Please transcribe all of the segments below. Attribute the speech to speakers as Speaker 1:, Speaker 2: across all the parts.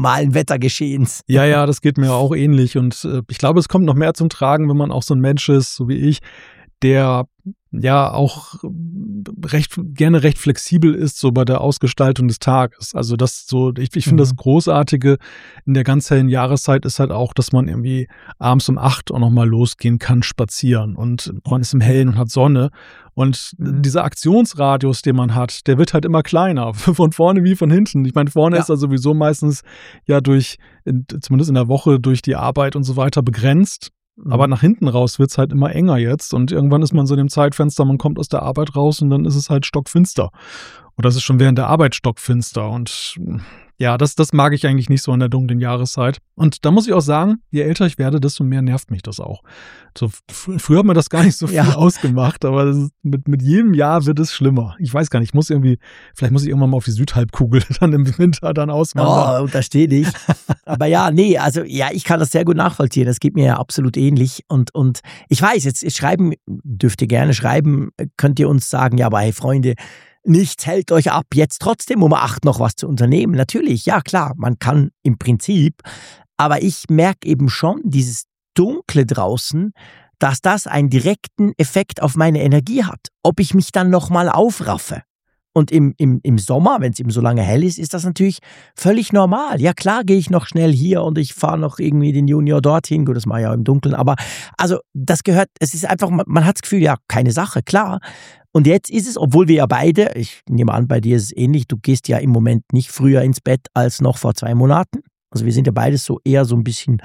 Speaker 1: normalen Wettergeschehens.
Speaker 2: Ja, das geht mir auch ähnlich und ich glaube, es kommt noch mehr zum Tragen, wenn man auch so ein Mensch ist, so wie ich, der ja auch gerne recht flexibel ist, so bei der Ausgestaltung des Tages. Also das so, ich finde das Großartige in der ganz hellen Jahreszeit ist halt auch, dass man irgendwie abends um 8 auch nochmal losgehen kann, spazieren und man ist im Hellen und hat Sonne und dieser Aktionsradius, den man hat, der wird halt immer kleiner, von vorne wie von hinten. Ich meine, vorne ist er sowieso meistens ja zumindest in der Woche durch die Arbeit und so weiter begrenzt. Aber nach hinten raus wird's halt immer enger jetzt und irgendwann ist man so in dem Zeitfenster, man kommt aus der Arbeit raus und dann ist es halt stockfinster. Oder es ist schon während der Arbeit stockfinster und ja, das mag ich eigentlich nicht so in der dunklen Jahreszeit. Und da muss ich auch sagen, je älter ich werde, desto mehr nervt mich das auch. So, früher hat mir das gar nicht so viel ausgemacht, aber mit jedem Jahr wird es schlimmer. Ich weiß gar nicht, vielleicht muss ich irgendwann mal auf die Südhalbkugel dann im Winter dann auswandern.
Speaker 1: Oh, unterstehe dich. Aber ich kann das sehr gut nachvollziehen. Das geht mir ja absolut ähnlich. Und ich weiß, jetzt dürft ihr gerne schreiben, könnt ihr uns sagen, ja, aber hey Freunde, nichts hält euch ab, jetzt trotzdem um 8 noch was zu unternehmen. Natürlich, ja klar, man kann im Prinzip, aber ich merke eben schon dieses Dunkle draußen, dass das einen direkten Effekt auf meine Energie hat. Ob ich mich dann nochmal aufraffe. Und im Sommer, wenn es eben so lange hell ist, ist das natürlich völlig normal. Ja klar gehe ich noch schnell hier und ich fahre noch irgendwie den Junior dorthin. Gut, das mache ich auch im Dunkeln. Aber also das gehört, es ist einfach, man hat das Gefühl, ja, keine Sache, klar. Und jetzt ist es, obwohl wir ja beide, ich nehme an, bei dir ist es ähnlich, du gehst ja im Moment nicht früher ins Bett als noch vor 2 Monaten. Also wir sind ja beides so eher so ein bisschen,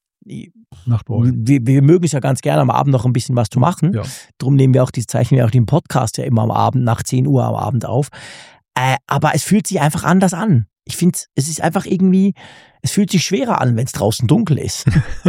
Speaker 1: wir mögen es ja ganz gerne am Abend noch ein bisschen was zu machen. Ja. Drum zeichnen wir auch den Podcast ja immer am Abend, nach 10 Uhr am Abend auf. Aber es fühlt sich einfach anders an. Ich finde, es ist einfach irgendwie, es fühlt sich schwerer an, wenn es draußen dunkel ist.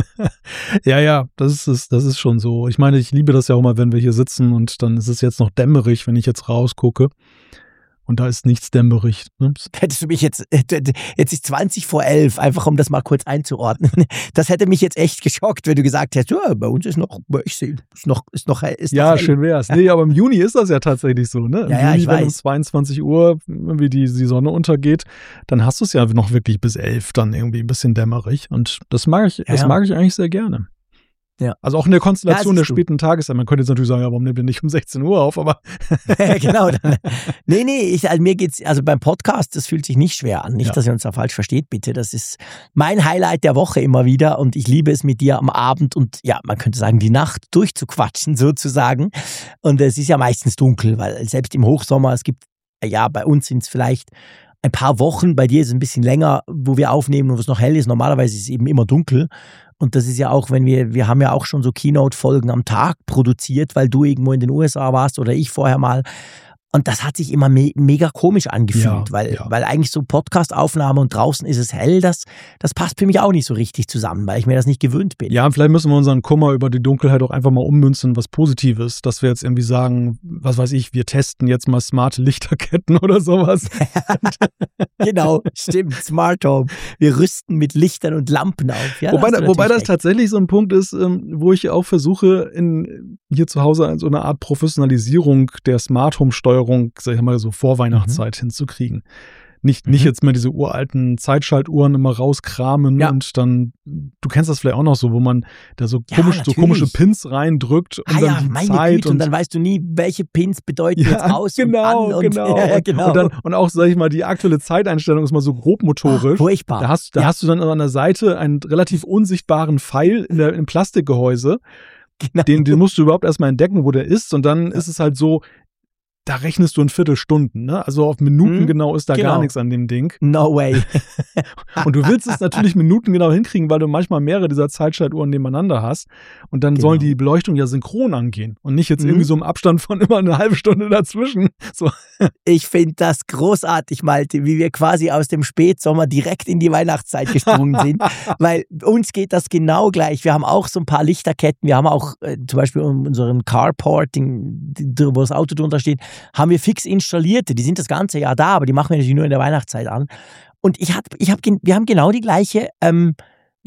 Speaker 2: Ja, das ist schon so. Ich meine, ich liebe das ja auch mal, wenn wir hier sitzen und dann ist es jetzt noch dämmerig, wenn ich jetzt rausgucke. Und da ist nichts dämmerig. Ne?
Speaker 1: Hättest du mich jetzt ist 20 vor 11, einfach um das mal kurz einzuordnen. Das hätte mich jetzt echt geschockt, wenn du gesagt hättest, ja, bei uns ist noch hell.
Speaker 2: Ja, schön wär's. Nee, aber im Juni ist das ja tatsächlich so, ne? Im Juni, wenn um 22 Uhr irgendwie die Sonne untergeht, dann hast du es ja noch wirklich bis 11 dann irgendwie ein bisschen dämmerig. Und das mag ich eigentlich sehr gerne. Ja. Also auch in der Konstellation der späten Tageszeit. Man könnte jetzt natürlich sagen, ja, warum nehmt ihr nicht um 16 Uhr auf, aber
Speaker 1: genau. Mir geht's, also beim Podcast, das fühlt sich nicht schwer an. Nicht, dass ihr uns da falsch versteht, bitte. Das ist mein Highlight der Woche immer wieder und ich liebe es mit dir am Abend und ja, man könnte sagen, die Nacht durchzuquatschen sozusagen. Und es ist ja meistens dunkel, weil selbst im Hochsommer, es gibt, bei uns sind es vielleicht ein paar Wochen, bei dir ist es ein bisschen länger, wo wir aufnehmen und wo es noch hell ist. Normalerweise ist es eben immer dunkel. Und das ist ja auch, wenn wir haben ja auch schon so Keynote-Folgen am Tag produziert, weil du irgendwo in den USA warst oder ich vorher mal. Und das hat sich immer mega komisch angefühlt, weil eigentlich so Podcast-Aufnahme und draußen ist es hell, das passt für mich auch nicht so richtig zusammen, weil ich mir das nicht gewöhnt bin.
Speaker 2: Ja, und vielleicht müssen wir unseren Kummer über die Dunkelheit auch einfach mal ummünzen, was Positives, dass wir jetzt irgendwie sagen, was weiß ich, wir testen jetzt mal smarte Lichterketten oder sowas.
Speaker 1: Genau, stimmt, Smart Home. Wir rüsten mit Lichtern und Lampen auf. Ja,
Speaker 2: wobei das tatsächlich so ein Punkt ist, wo ich auch versuche, hier zu Hause so eine Art Professionalisierung der Smart Home Steuerung, sag ich mal, so Vorweihnachtszeit hinzukriegen. Nicht jetzt mehr diese uralten Zeitschaltuhren immer rauskramen und dann, du kennst das vielleicht auch noch so, wo man da so komische Pins reindrückt und dann die Zeit.
Speaker 1: Güte, und dann weißt du nie, welche Pins bedeuten jetzt aus
Speaker 2: genau,
Speaker 1: und an.
Speaker 2: Genau. Und auch, sag ich mal, die aktuelle Zeiteinstellung ist mal so grobmotorisch.
Speaker 1: Furchtbar.
Speaker 2: Da hast du dann an der Seite einen relativ unsichtbaren Pfeil im Plastikgehäuse. Genau. Den musst du überhaupt erstmal entdecken, wo der ist und dann ist es halt so, da rechnest du in Viertelstunden, ne? Also auf Minuten genau ist da gar nichts an dem Ding.
Speaker 1: No way.
Speaker 2: Und du willst es natürlich minutengenau hinkriegen, weil du manchmal mehrere dieser Zeitschaltuhren nebeneinander hast. Und dann sollen die Beleuchtung ja synchron angehen und nicht jetzt irgendwie so im Abstand von immer eine halbe Stunde dazwischen. So.
Speaker 1: Ich finde das großartig, Malte, wie wir quasi aus dem Spätsommer direkt in die Weihnachtszeit gesprungen sind. Weil uns geht das genau gleich. Wir haben auch so ein paar Lichterketten. Wir haben auch zum Beispiel unseren Carport, wo das Auto drunter steht, haben wir fix installierte. Die sind das ganze Jahr da, aber die machen wir natürlich nur in der Weihnachtszeit an. Und wir haben genau die gleiche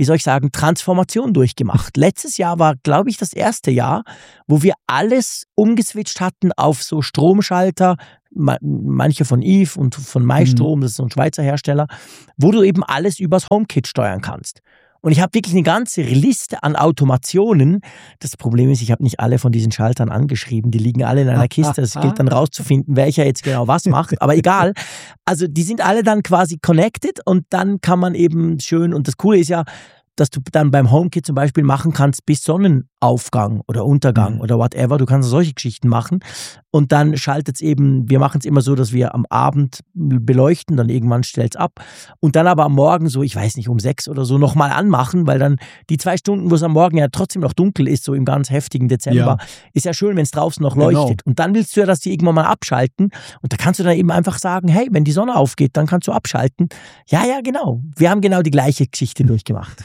Speaker 1: wie soll ich sagen, Transformation durchgemacht. Letztes Jahr war, glaube ich, das erste Jahr, wo wir alles umgeswitcht hatten auf so Stromschalter, manche von Eve und von MyStrom, das ist so ein Schweizer Hersteller, wo du eben alles übers HomeKit steuern kannst. Und ich habe wirklich eine ganze Liste an Automationen. Das Problem ist, ich habe nicht alle von diesen Schaltern angeschrieben. Die liegen alle in einer Kiste. Es gilt dann rauszufinden, welcher jetzt genau was macht. Aber egal. Also die sind alle dann quasi connected und dann kann man eben schön, und das Coole ist ja, dass du dann beim HomeKit zum Beispiel machen kannst bis Sonnenaufgang oder Untergang oder whatever. Du kannst solche Geschichten machen und dann schaltet es eben, wir machen es immer so, dass wir am Abend beleuchten, dann irgendwann stellt es ab und dann aber am Morgen so, ich weiß nicht, um 6 oder so nochmal anmachen, weil dann die 2 Stunden, wo es am Morgen ja trotzdem noch dunkel ist, so im ganz heftigen Dezember, ist ja schön, wenn es draußen noch leuchtet. Und dann willst du ja, dass die irgendwann mal abschalten und da kannst du dann eben einfach sagen, hey, wenn die Sonne aufgeht, dann kannst du abschalten. Ja, genau. Wir haben genau die gleiche Geschichte durchgemacht.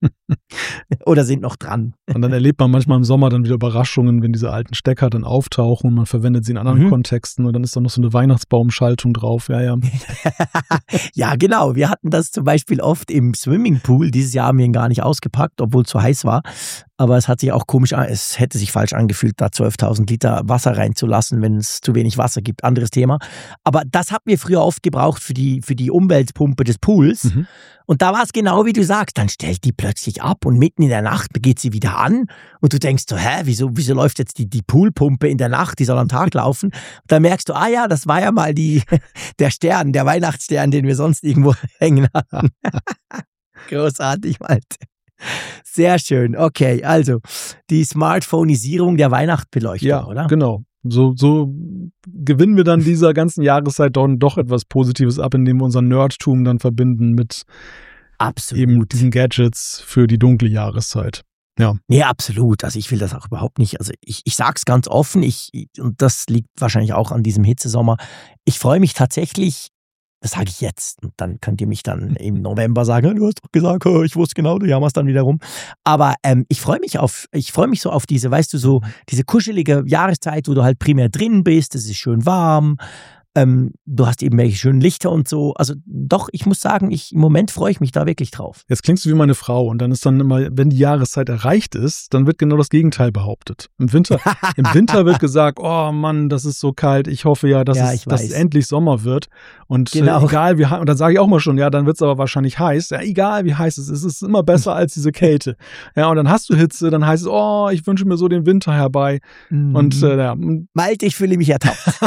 Speaker 1: Oder sind noch dran.
Speaker 2: Und dann erlebt man manchmal im Sommer dann wieder Überraschungen, wenn diese alten Stecker dann auftauchen und man verwendet sie in anderen Kontexten und dann ist da noch so eine Weihnachtsbaumschaltung drauf. Ja.
Speaker 1: Ja, genau. Wir hatten das zum Beispiel oft im Swimmingpool. Dieses Jahr haben wir ihn gar nicht ausgepackt, obwohl es zu heiß war. Aber es hat sich auch komisch es hätte sich falsch angefühlt, da 12.000 Liter Wasser reinzulassen, wenn es zu wenig Wasser gibt. Anderes Thema. Aber das hatten wir früher oft gebraucht für die Umweltpumpe des Pools. Und da war es genau wie du sagst, dann stellt die plötzlich ab und mitten in der Nacht geht sie wieder an und du denkst so, wieso läuft jetzt die Poolpumpe in der Nacht, die soll am Tag laufen? Und dann merkst du, ja, das war ja mal der Stern, der Weihnachtsstern, den wir sonst irgendwo hängen hatten. Großartig, Malte. Sehr schön. Okay, also die Smartphoneisierung der Weihnachtsbeleuchtung, oder?
Speaker 2: Ja, genau. So gewinnen wir dann dieser ganzen Jahreszeit doch etwas Positives ab, indem wir unser Nerdtum dann verbinden mit eben diesen Gadgets für die dunkle Jahreszeit. Ja.
Speaker 1: Nee, absolut. Also ich will das auch überhaupt nicht. Also ich sag's ganz offen, und das liegt wahrscheinlich auch an diesem Hitzesommer, ich freue mich tatsächlich, das sage ich jetzt, und dann könnt ihr mich dann im November sagen, du hast doch gesagt, ich wusste genau, du jammerst dann wieder rum. Aber ich freue mich so auf diese, weißt du, so diese kuschelige Jahreszeit, wo du halt primär drin bist, es ist schön warm, du hast eben welche schönen Lichter und so. Also doch, ich muss sagen, im Moment freue ich mich da wirklich drauf.
Speaker 2: Jetzt klingst du wie meine Frau und dann ist dann immer, wenn die Jahreszeit erreicht ist, dann wird genau das Gegenteil behauptet. Im Winter wird gesagt, oh Mann, das ist so kalt, ich hoffe ja, dass es endlich Sommer wird. Und egal wie heiß, und dann sage ich auch mal schon, ja, dann wird es aber wahrscheinlich heiß. Ja, egal wie heiß es ist immer besser als diese Kälte. Ja, und dann hast du Hitze, dann heißt es, oh, ich wünsche mir so den Winter herbei. Und
Speaker 1: Malte, ich fühle mich ertappt.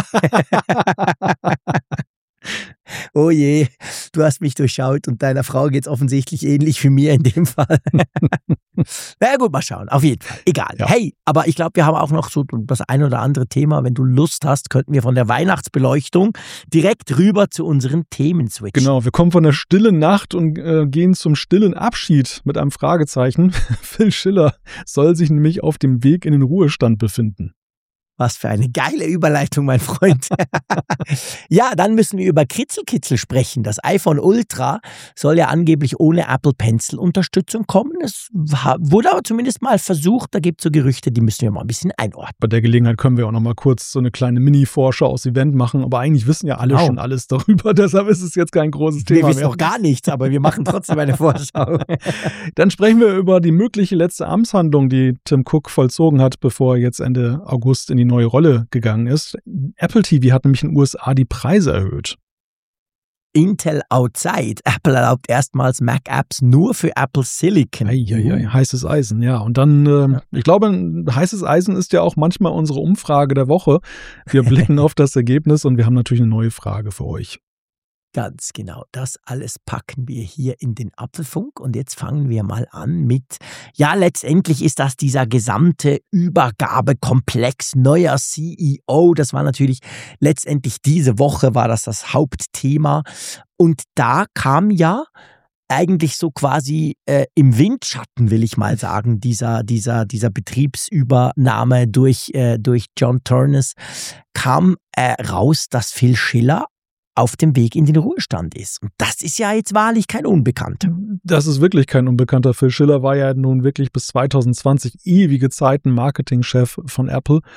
Speaker 1: Oh je, du hast mich durchschaut und deiner Frau geht's offensichtlich ähnlich wie mir in dem Fall. Na gut, mal schauen, auf jeden Fall. Egal. Ja. Hey, aber ich glaube, wir haben auch noch so das ein oder andere Thema. Wenn du Lust hast, könnten wir von der Weihnachtsbeleuchtung direkt rüber zu unseren Themen switchen.
Speaker 2: Genau, wir kommen von der stillen Nacht und gehen zum stillen Abschied mit einem Fragezeichen. Phil Schiller soll sich nämlich auf dem Weg in den Ruhestand befinden.
Speaker 1: Was für eine geile Überleitung, mein Freund. Ja, dann müssen wir über Kritzelkitzel sprechen. Das iPhone Ultra soll ja angeblich ohne Apple Pencil Unterstützung kommen. Es wurde aber zumindest mal versucht. Da gibt es so Gerüchte, die müssen wir mal ein bisschen einordnen.
Speaker 2: Bei der Gelegenheit können wir auch noch mal kurz so eine kleine Mini-Vorschau aus Event machen. Aber eigentlich wissen ja alle schon alles darüber. Deshalb ist es jetzt kein großes Thema mehr.
Speaker 1: Wir wissen auch gar nichts, aber wir machen trotzdem eine Vorschau.
Speaker 2: Dann sprechen wir über die mögliche letzte Amtshandlung, die Tim Cook vollzogen hat, bevor er jetzt Ende August in die neue Rolle gegangen ist. Apple TV hat nämlich in den USA die Preise erhöht.
Speaker 1: Intel outside. Apple erlaubt erstmals Mac-Apps nur für Apple Silicon.
Speaker 2: Heißes Eisen, ja. Und dann, ich glaube, heißes Eisen ist ja auch manchmal unsere Umfrage der Woche. Wir blicken auf das Ergebnis und wir haben natürlich eine neue Frage für euch.
Speaker 1: Ganz genau, das alles packen wir hier in den Apfelfunk und jetzt fangen wir mal an mit, ja, letztendlich ist das dieser gesamte Übergabekomplex neuer CEO, das war natürlich letztendlich diese Woche war das Hauptthema und da kam ja eigentlich so quasi im Windschatten, will ich mal sagen, dieser Betriebsübernahme durch John Turnus kam raus, dass Phil Schiller auf dem Weg in den Ruhestand ist. Und das ist ja jetzt wahrlich kein Unbekannter.
Speaker 2: Das ist wirklich kein Unbekannter. Phil Schiller war ja nun wirklich bis 2020 ewige Zeiten Marketingchef von Apple.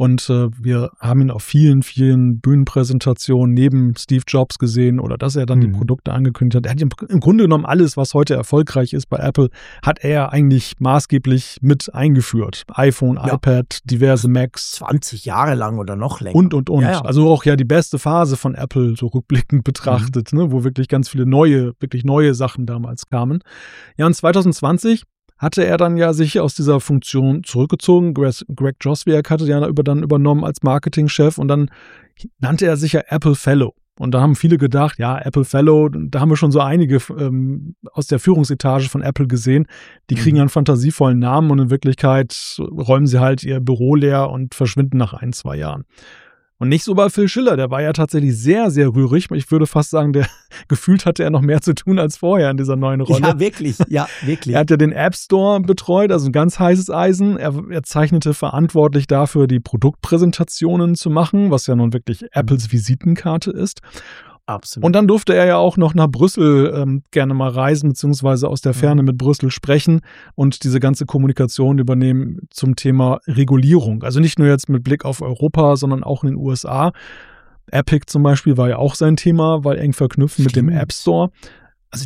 Speaker 2: Und wir haben ihn auf vielen, vielen Bühnenpräsentationen neben Steve Jobs gesehen oder dass er dann die Produkte angekündigt hat. Er hat im Grunde genommen alles, was heute erfolgreich ist bei Apple, hat er eigentlich maßgeblich mit eingeführt. iPhone, iPad, diverse Macs.
Speaker 1: 20 Jahre lang oder noch länger.
Speaker 2: Und.
Speaker 1: Ja.
Speaker 2: Also auch die beste Phase von Apple so rückblickend betrachtet, ne, wo wirklich ganz viele wirklich neue Sachen damals kamen. Ja, und 2020 hatte er dann ja sich aus dieser Funktion zurückgezogen. Greg Joswiak hatte ja dann übernommen als Marketingchef und dann nannte er sich ja Apple Fellow. Und da haben viele gedacht, ja, Apple Fellow, da haben wir schon so einige aus der Führungsetage von Apple gesehen, die kriegen einen fantasievollen Namen und in Wirklichkeit räumen sie halt ihr Büro leer und verschwinden nach 1-2 Jahren. Und nicht so bei Phil Schiller, der war ja tatsächlich sehr, sehr rührig. Ich würde fast sagen, gefühlt hatte er noch mehr zu tun als vorher in dieser neuen Rolle.
Speaker 1: Ja, wirklich.
Speaker 2: Er hat ja den App Store betreut, also ein ganz heißes Eisen. Er zeichnete verantwortlich dafür, die Produktpräsentationen zu machen, was ja nun wirklich Apples Visitenkarte ist.
Speaker 1: Absolut.
Speaker 2: Und dann durfte er ja auch noch nach Brüssel gerne mal reisen, beziehungsweise aus der Ferne mit Brüssel sprechen und diese ganze Kommunikation übernehmen zum Thema Regulierung. Also nicht nur jetzt mit Blick auf Europa, sondern auch in den USA. Epic zum Beispiel war ja auch sein Thema, weil eng verknüpft mit dem App Store. Also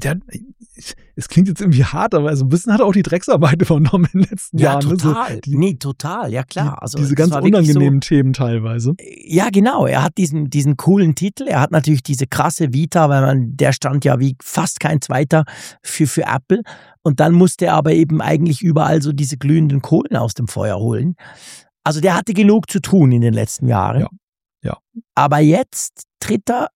Speaker 2: es klingt jetzt irgendwie hart, aber so ein bisschen hat er auch die Drecksarbeit übernommen in den letzten Jahren.
Speaker 1: Total. Total, ja klar.
Speaker 2: Also diese ganz unangenehmen Themen teilweise.
Speaker 1: Ja, genau. Er hat diesen coolen Titel. Er hat natürlich diese krasse Vita, weil der stand ja wie fast kein zweiter für Apple. Und dann musste er aber eben eigentlich überall so diese glühenden Kohlen aus dem Feuer holen. Also der hatte genug zu tun in den letzten Jahren.
Speaker 2: Ja.
Speaker 1: Aber jetzt tritt er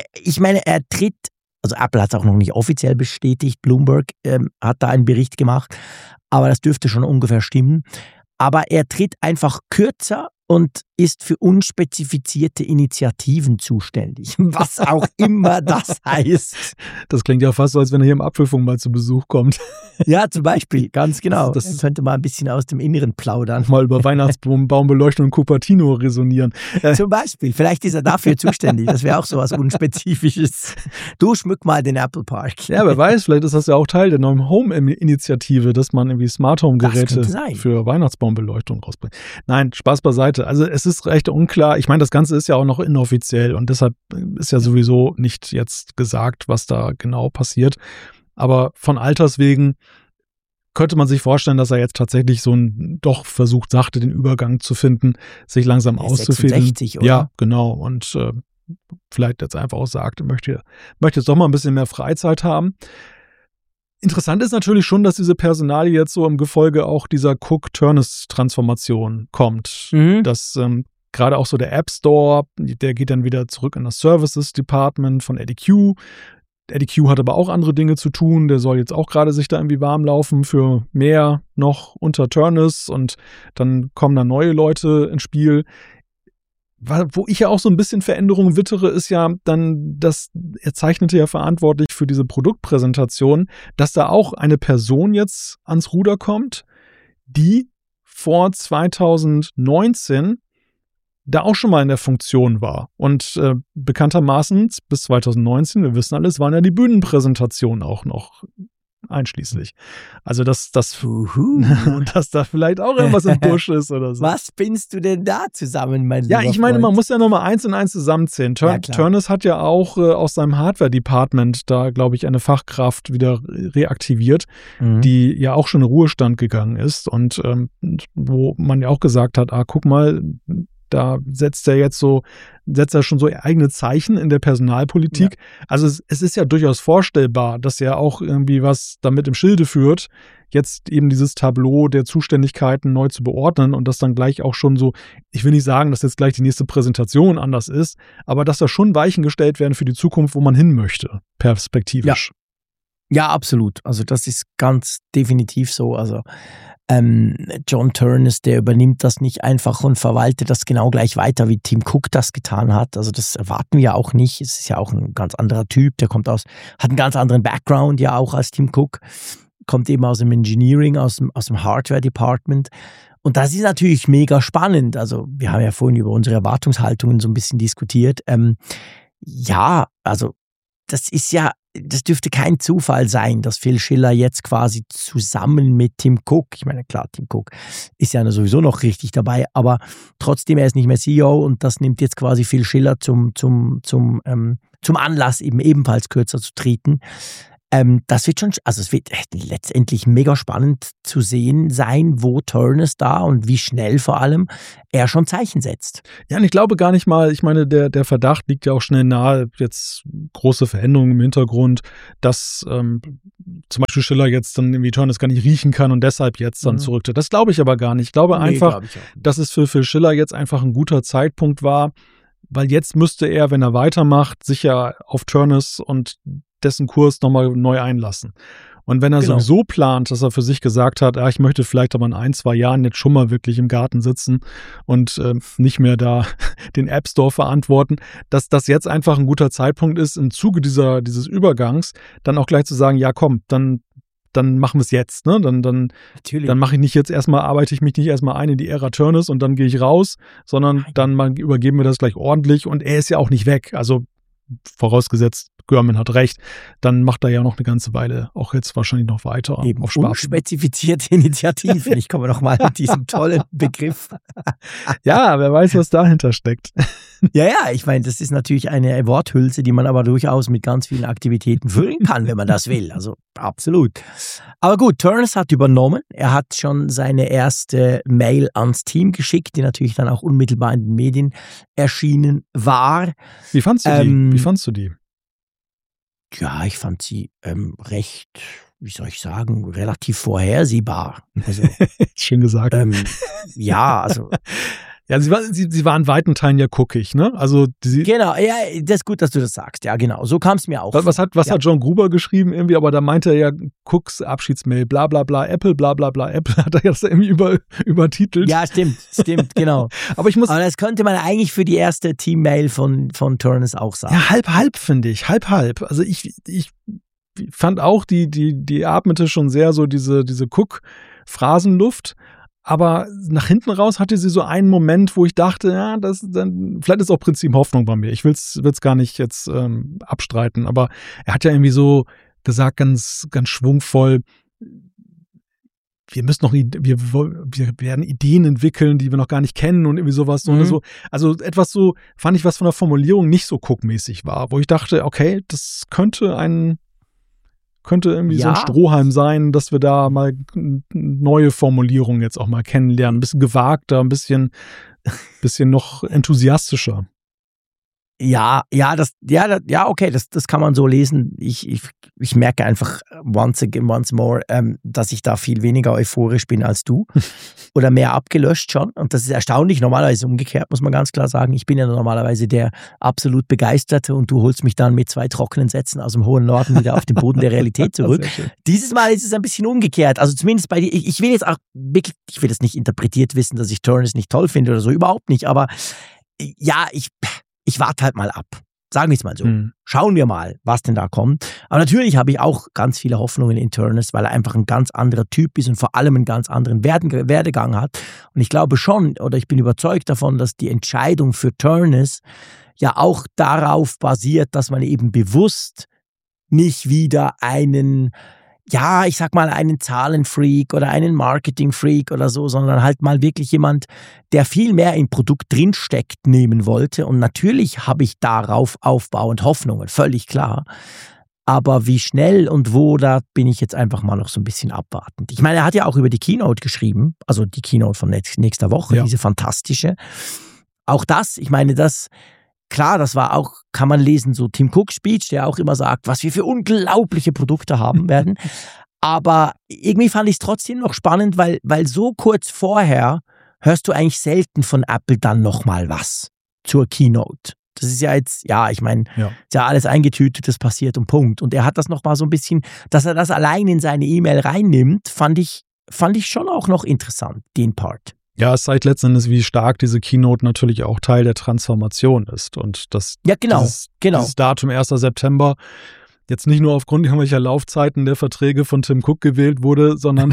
Speaker 1: tritt. Also Apple hat es auch noch nicht offiziell bestätigt, Bloomberg hat da einen Bericht gemacht, aber das dürfte schon ungefähr stimmen. Aber er tritt einfach kürzer und ist für unspezifizierte Initiativen zuständig, was auch immer das heißt.
Speaker 2: Das klingt ja fast so, als wenn er hier im Apfelfunk mal zu Besuch kommt.
Speaker 1: Ja, zum Beispiel, ganz genau. Das könnte mal ein bisschen aus dem Inneren plaudern.
Speaker 2: Mal über Weihnachtsbaumbeleuchtung und Cupertino resonieren.
Speaker 1: Zum Beispiel, vielleicht ist er dafür zuständig. Das wäre auch so was Unspezifisches. Du schmück mal den Apple Park.
Speaker 2: Ja, wer weiß, vielleicht ist das ja auch Teil der neuen Home-Initiative, dass man irgendwie Smart Home-Geräte für Weihnachtsbaumbeleuchtung rausbringt. Nein, Spaß beiseite. Also es ist recht unklar. Ich meine, das Ganze ist ja auch noch inoffiziell und deshalb ist ja sowieso nicht jetzt gesagt, was da genau passiert. Aber von Alters wegen könnte man sich vorstellen, dass er jetzt tatsächlich doch versucht, sachte den Übergang zu finden, sich langsam auszufädeln.
Speaker 1: 66, oder?
Speaker 2: Ja, genau. Und vielleicht jetzt einfach auch sagt, möchte jetzt doch mal ein bisschen mehr Freizeit haben. Interessant ist natürlich schon, dass diese Personalie jetzt so im Gefolge auch dieser Cook-Turnus-Transformation kommt. Dass gerade auch so der App Store, der geht dann wieder zurück in das Services Department von Eddie Q. Eddie Q hat aber auch andere Dinge zu tun. Der soll jetzt auch gerade sich da irgendwie warm laufen für mehr noch unter Turnus und dann kommen da neue Leute ins Spiel. Wo ich ja auch so ein bisschen Veränderungen wittere, ist ja dann, dass er zeichnete ja verantwortlich für diese Produktpräsentation, dass da auch eine Person jetzt ans Ruder kommt, die vor 2019 da auch schon mal in der Funktion war. Und bekanntermaßen bis 2019, wir wissen alles, waren ja die Bühnenpräsentationen auch noch einschließlich. Also, dass da vielleicht auch irgendwas im Busch ist oder so.
Speaker 1: Was bindest du denn da zusammen, mein lieber
Speaker 2: Ja, ich meine,
Speaker 1: Freund?
Speaker 2: man muss ja nochmal 1 und 1 zusammenzählen. Turnus hat ja auch aus seinem Hardware-Department da, glaube ich, eine Fachkraft wieder reaktiviert, die ja auch schon in Ruhestand gegangen ist und wo man ja auch gesagt hat, guck mal, da setzt er schon so eigene Zeichen in der Personalpolitik. Ja. Also es ist ja durchaus vorstellbar, dass er auch irgendwie was damit im Schilde führt, jetzt eben dieses Tableau der Zuständigkeiten neu zu beordnen und das dann gleich auch schon so, ich will nicht sagen, dass jetzt gleich die nächste Präsentation anders ist, aber dass da schon Weichen gestellt werden für die Zukunft, wo man hin möchte, perspektivisch.
Speaker 1: Ja, absolut. Also das ist ganz definitiv so. Also John Turnus, der übernimmt das nicht einfach und verwaltet das genau gleich weiter, wie Tim Cook das getan hat. Also das erwarten wir auch nicht. Es ist ja auch ein ganz anderer Typ, der hat einen ganz anderen Background ja auch als Tim Cook, kommt eben aus dem Engineering, aus dem Hardware-Department. Und das ist natürlich mega spannend. Also wir haben ja vorhin über unsere Erwartungshaltungen so ein bisschen diskutiert. Ja, also das ist ja das dürfte kein Zufall sein, dass Phil Schiller jetzt quasi zusammen mit Tim Cook, ich meine, klar, Tim Cook ist ja sowieso noch richtig dabei, aber trotzdem, er ist nicht mehr CEO und das nimmt jetzt quasi Phil Schiller zum Anlass, eben ebenfalls kürzer zu treten. Das wird schon, also es wird letztendlich mega spannend zu sehen sein, wo Turnus da und wie schnell vor allem er schon Zeichen setzt.
Speaker 2: Ja, und ich glaube gar nicht mal, ich meine, der Verdacht liegt ja auch schnell nahe, jetzt große Veränderungen im Hintergrund, dass zum Beispiel Schiller jetzt dann irgendwie Turnus gar nicht riechen kann und deshalb jetzt dann zurücktritt. Das glaube ich aber gar nicht. Ich glaube einfach, dass es für Phil Schiller jetzt einfach ein guter Zeitpunkt war, weil jetzt müsste er, wenn er weitermacht, sicher auf Turnus und dessen Kurs nochmal neu einlassen. Und wenn er sowieso plant, dass er für sich gesagt hat, ich möchte vielleicht aber in 1-2 Jahren jetzt schon mal wirklich im Garten sitzen und nicht mehr da den App Store verantworten, dass das jetzt einfach ein guter Zeitpunkt ist, im Zuge dieses Übergangs dann auch gleich zu sagen, ja komm, dann machen wir es jetzt, ne? Dann mache ich nicht jetzt erstmal, arbeite ich mich nicht erstmal ein in die Ära Turnus und dann gehe ich raus, sondern dann übergeben wir das gleich ordentlich und er ist ja auch nicht weg. Also vorausgesetzt, Görman hat recht, dann macht er ja noch eine ganze Weile auch jetzt wahrscheinlich noch weiter
Speaker 1: eben
Speaker 2: auf Sparten.
Speaker 1: Unspezifizierte Initiativen. Ich komme nochmal mit diesem tollen Begriff.
Speaker 2: Ja, wer weiß, was dahinter steckt.
Speaker 1: Ja, ich meine, das ist natürlich eine Worthülse, die man aber durchaus mit ganz vielen Aktivitäten füllen kann, wenn man das will. Also absolut. Aber gut, Turnus hat übernommen. Er hat schon seine erste Mail ans Team geschickt, die natürlich dann auch unmittelbar in den Medien erschienen war.
Speaker 2: Wie fandst du die?
Speaker 1: Ja, ich fand sie recht, wie soll ich sagen, relativ vorhersehbar. Also,
Speaker 2: schön gesagt.
Speaker 1: Ja, also.
Speaker 2: Ja, sie war in weiten Teilen ja guckig, ne? Also
Speaker 1: genau, ja, das ist gut, dass du das sagst. Ja, genau, so kam es mir auch.
Speaker 2: Was hat John Gruber geschrieben irgendwie, aber da meinte er ja Cooks Abschiedsmail, bla bla bla, Apple, bla bla bla, Apple, hat er das irgendwie übertitelt.
Speaker 1: Ja, stimmt, genau. Aber das könnte man eigentlich für die erste Team-Mail von Turnus auch sagen.
Speaker 2: Ja, halb, finde ich, halb. Also ich fand auch, die atmete schon sehr so diese Cook-Phrasenluft. Aber nach hinten raus hatte sie so einen Moment, wo ich dachte, ja, vielleicht ist auch Prinzip Hoffnung bei mir. Ich will's gar nicht jetzt abstreiten, aber er hat ja irgendwie so gesagt, ganz, ganz schwungvoll, wir werden Ideen entwickeln, die wir noch gar nicht kennen und irgendwie sowas. So. Also etwas so, fand ich, was von der Formulierung nicht so Cook-mäßig war, wo ich dachte, okay, das könnte irgendwie so ein Strohhalm sein, dass wir da mal neue Formulierungen jetzt auch mal kennenlernen. Ein bisschen gewagter, ein bisschen noch enthusiastischer.
Speaker 1: Ja, okay, das kann man so lesen. Ich merke einfach once more, dass ich da viel weniger euphorisch bin als du oder mehr abgelöscht schon. Und das ist erstaunlich. Normalerweise umgekehrt, muss man ganz klar sagen. Ich bin ja normalerweise der absolut Begeisterte und du holst mich dann mit 2 trockenen Sätzen aus dem hohen Norden wieder auf den Boden der Realität zurück. Dieses Mal ist es ein bisschen umgekehrt. Also zumindest bei dir. Ich will jetzt auch wirklich, ich will das nicht interpretiert wissen, dass ich Turnus nicht toll finde oder so, überhaupt nicht. Aber ja, ich warte halt mal ab. Sagen wir es mal so. Schauen wir mal, was denn da kommt. Aber natürlich habe ich auch ganz viele Hoffnungen in Turnus, weil er einfach ein ganz anderer Typ ist und vor allem einen ganz anderen Werdegang hat. Und ich glaube schon, oder ich bin überzeugt davon, dass die Entscheidung für Turnus ja auch darauf basiert, dass man eben bewusst nicht wieder einen Zahlenfreak oder einen Marketingfreak oder so, sondern halt mal wirklich jemand, der viel mehr im Produkt drinsteckt, nehmen wollte. Und natürlich habe ich darauf aufbauend Hoffnungen, völlig klar. Aber wie schnell und wo, da bin ich jetzt einfach mal noch so ein bisschen abwartend. Ich meine, er hat ja auch über die Keynote geschrieben, also die Keynote von nächster Woche, diese fantastische. Auch das, ich meine, klar, das war auch, kann man lesen, so Tim Cook Speech, der auch immer sagt, was wir für unglaubliche Produkte haben werden. Aber irgendwie fand ich es trotzdem noch spannend, weil so kurz vorher hörst du eigentlich selten von Apple dann nochmal was zur Keynote. Das ist ja jetzt, ist ja alles eingetütet, das passiert und Punkt. Und er hat das nochmal so ein bisschen, dass er das allein in seine E-Mail reinnimmt, fand ich schon auch noch interessant, den Part.
Speaker 2: Ja, es zeigt letztendlich, wie stark diese Keynote natürlich auch Teil der Transformation ist. Und dieses Datum 1. September jetzt nicht nur aufgrund irgendwelcher Laufzeiten der Verträge von Tim Cook gewählt wurde, sondern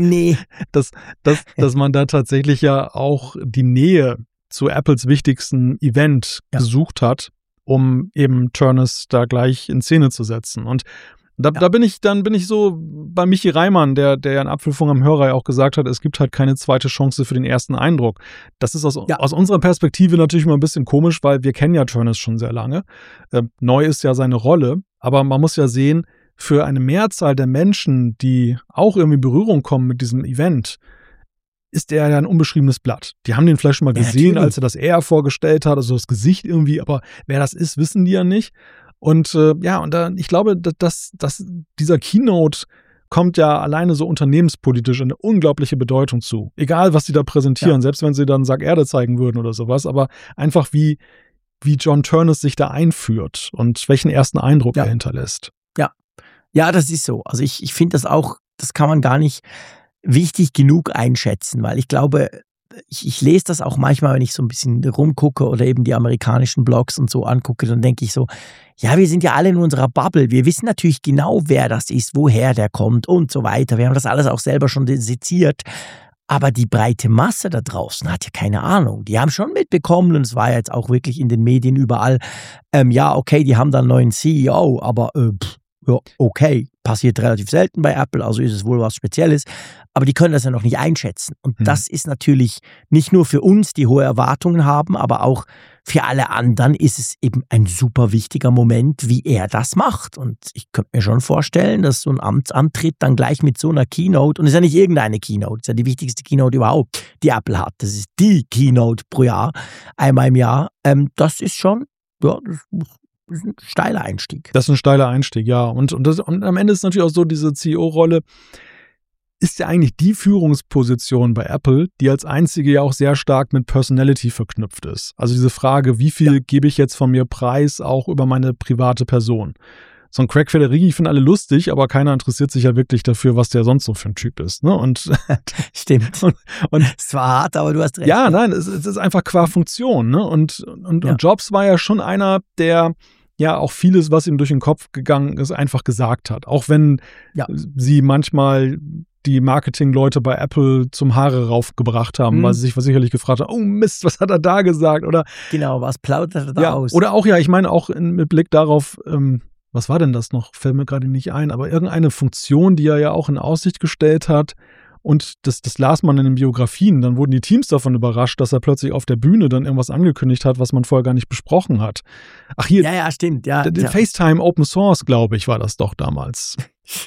Speaker 2: dass man da tatsächlich ja auch die Nähe zu Apples wichtigsten Event gesucht hat. um eben Turnus da gleich in Szene zu setzen. Und da bin ich so bei Michi Reimann, der ja in Apfelfunk am Hörer ja auch gesagt hat, es gibt halt keine zweite Chance für den ersten Eindruck. Das ist aus unserer Perspektive natürlich immer ein bisschen komisch, weil wir kennen ja Turnus schon sehr lange. Neu ist ja seine Rolle, aber man muss ja sehen, für eine Mehrzahl der Menschen, die auch irgendwie in Berührung kommen mit diesem Event, ist er ja ein unbeschriebenes Blatt. Die haben den vielleicht schon mal gesehen, als er das vorgestellt hat, also das Gesicht irgendwie, aber wer das ist, wissen die ja nicht. Und ich glaube, dass dieser Keynote kommt ja alleine so unternehmenspolitisch eine unglaubliche Bedeutung zu. Egal, was sie da präsentieren, selbst wenn sie dann Sack Erde zeigen würden oder sowas, aber einfach wie John Turnus sich da einführt und welchen ersten Eindruck er hinterlässt.
Speaker 1: Ja, das ist so. Also ich finde das auch, das kann man gar nicht wichtig genug einschätzen, weil ich glaube, ich lese das auch manchmal, wenn ich so ein bisschen rumgucke oder eben die amerikanischen Blogs und so angucke, dann denke ich so, ja, wir sind ja alle in unserer Bubble. Wir wissen natürlich genau, wer das ist, woher der kommt und so weiter. Wir haben das alles auch selber schon seziert. Aber die breite Masse da draußen hat ja keine Ahnung. Die haben schon mitbekommen, und es war ja jetzt auch wirklich in den Medien überall, okay, die haben da einen neuen CEO, aber okay, passiert relativ selten bei Apple, also ist es wohl was Spezielles, aber die können das ja noch nicht einschätzen. Und das ist natürlich nicht nur für uns, die hohe Erwartungen haben, aber auch für alle anderen ist es eben ein super wichtiger Moment, wie er das macht. Und ich könnte mir schon vorstellen, dass so ein Amtsantritt dann gleich mit so einer Keynote, und es ist ja nicht irgendeine Keynote, es ist ja die wichtigste Keynote überhaupt, die Apple hat. Das ist die Keynote pro Jahr, einmal im Jahr. Das ist schon, das ist ein steiler Einstieg.
Speaker 2: Das ist ein steiler Einstieg, ja. Und am Ende ist natürlich auch so, diese CEO-Rolle ist ja eigentlich die Führungsposition bei Apple, die als einzige ja auch sehr stark mit Personality verknüpft ist. Also diese Frage, wie viel gebe ich jetzt von mir preis, auch über meine private Person. So ein Craig Federighi finden alle lustig, aber keiner interessiert sich ja wirklich dafür, was der sonst so für ein Typ ist. Ne? Und
Speaker 1: stimmt. Es war hart, aber du hast recht.
Speaker 2: Ja, nein, es ist einfach qua Funktion. Ne? Und Jobs war ja schon einer, der ja auch vieles, was ihm durch den Kopf gegangen ist, einfach gesagt hat. Auch wenn sie manchmal die Marketingleute bei Apple zum Haare raufgebracht haben, weil sie sich sicherlich gefragt haben, oh Mist, was hat er da gesagt? Oder
Speaker 1: genau, was plaudert er da aus?
Speaker 2: Oder auch, ich meine auch mit Blick darauf, was war denn das noch? Fällt mir gerade nicht ein, aber irgendeine Funktion, die er ja auch in Aussicht gestellt hat. Und das las man in den Biografien. Dann wurden die Teams davon überrascht, dass er plötzlich auf der Bühne dann irgendwas angekündigt hat, was man vorher gar nicht besprochen hat. Ach hier,
Speaker 1: stimmt.
Speaker 2: FaceTime Open Source, glaube ich, war das doch damals.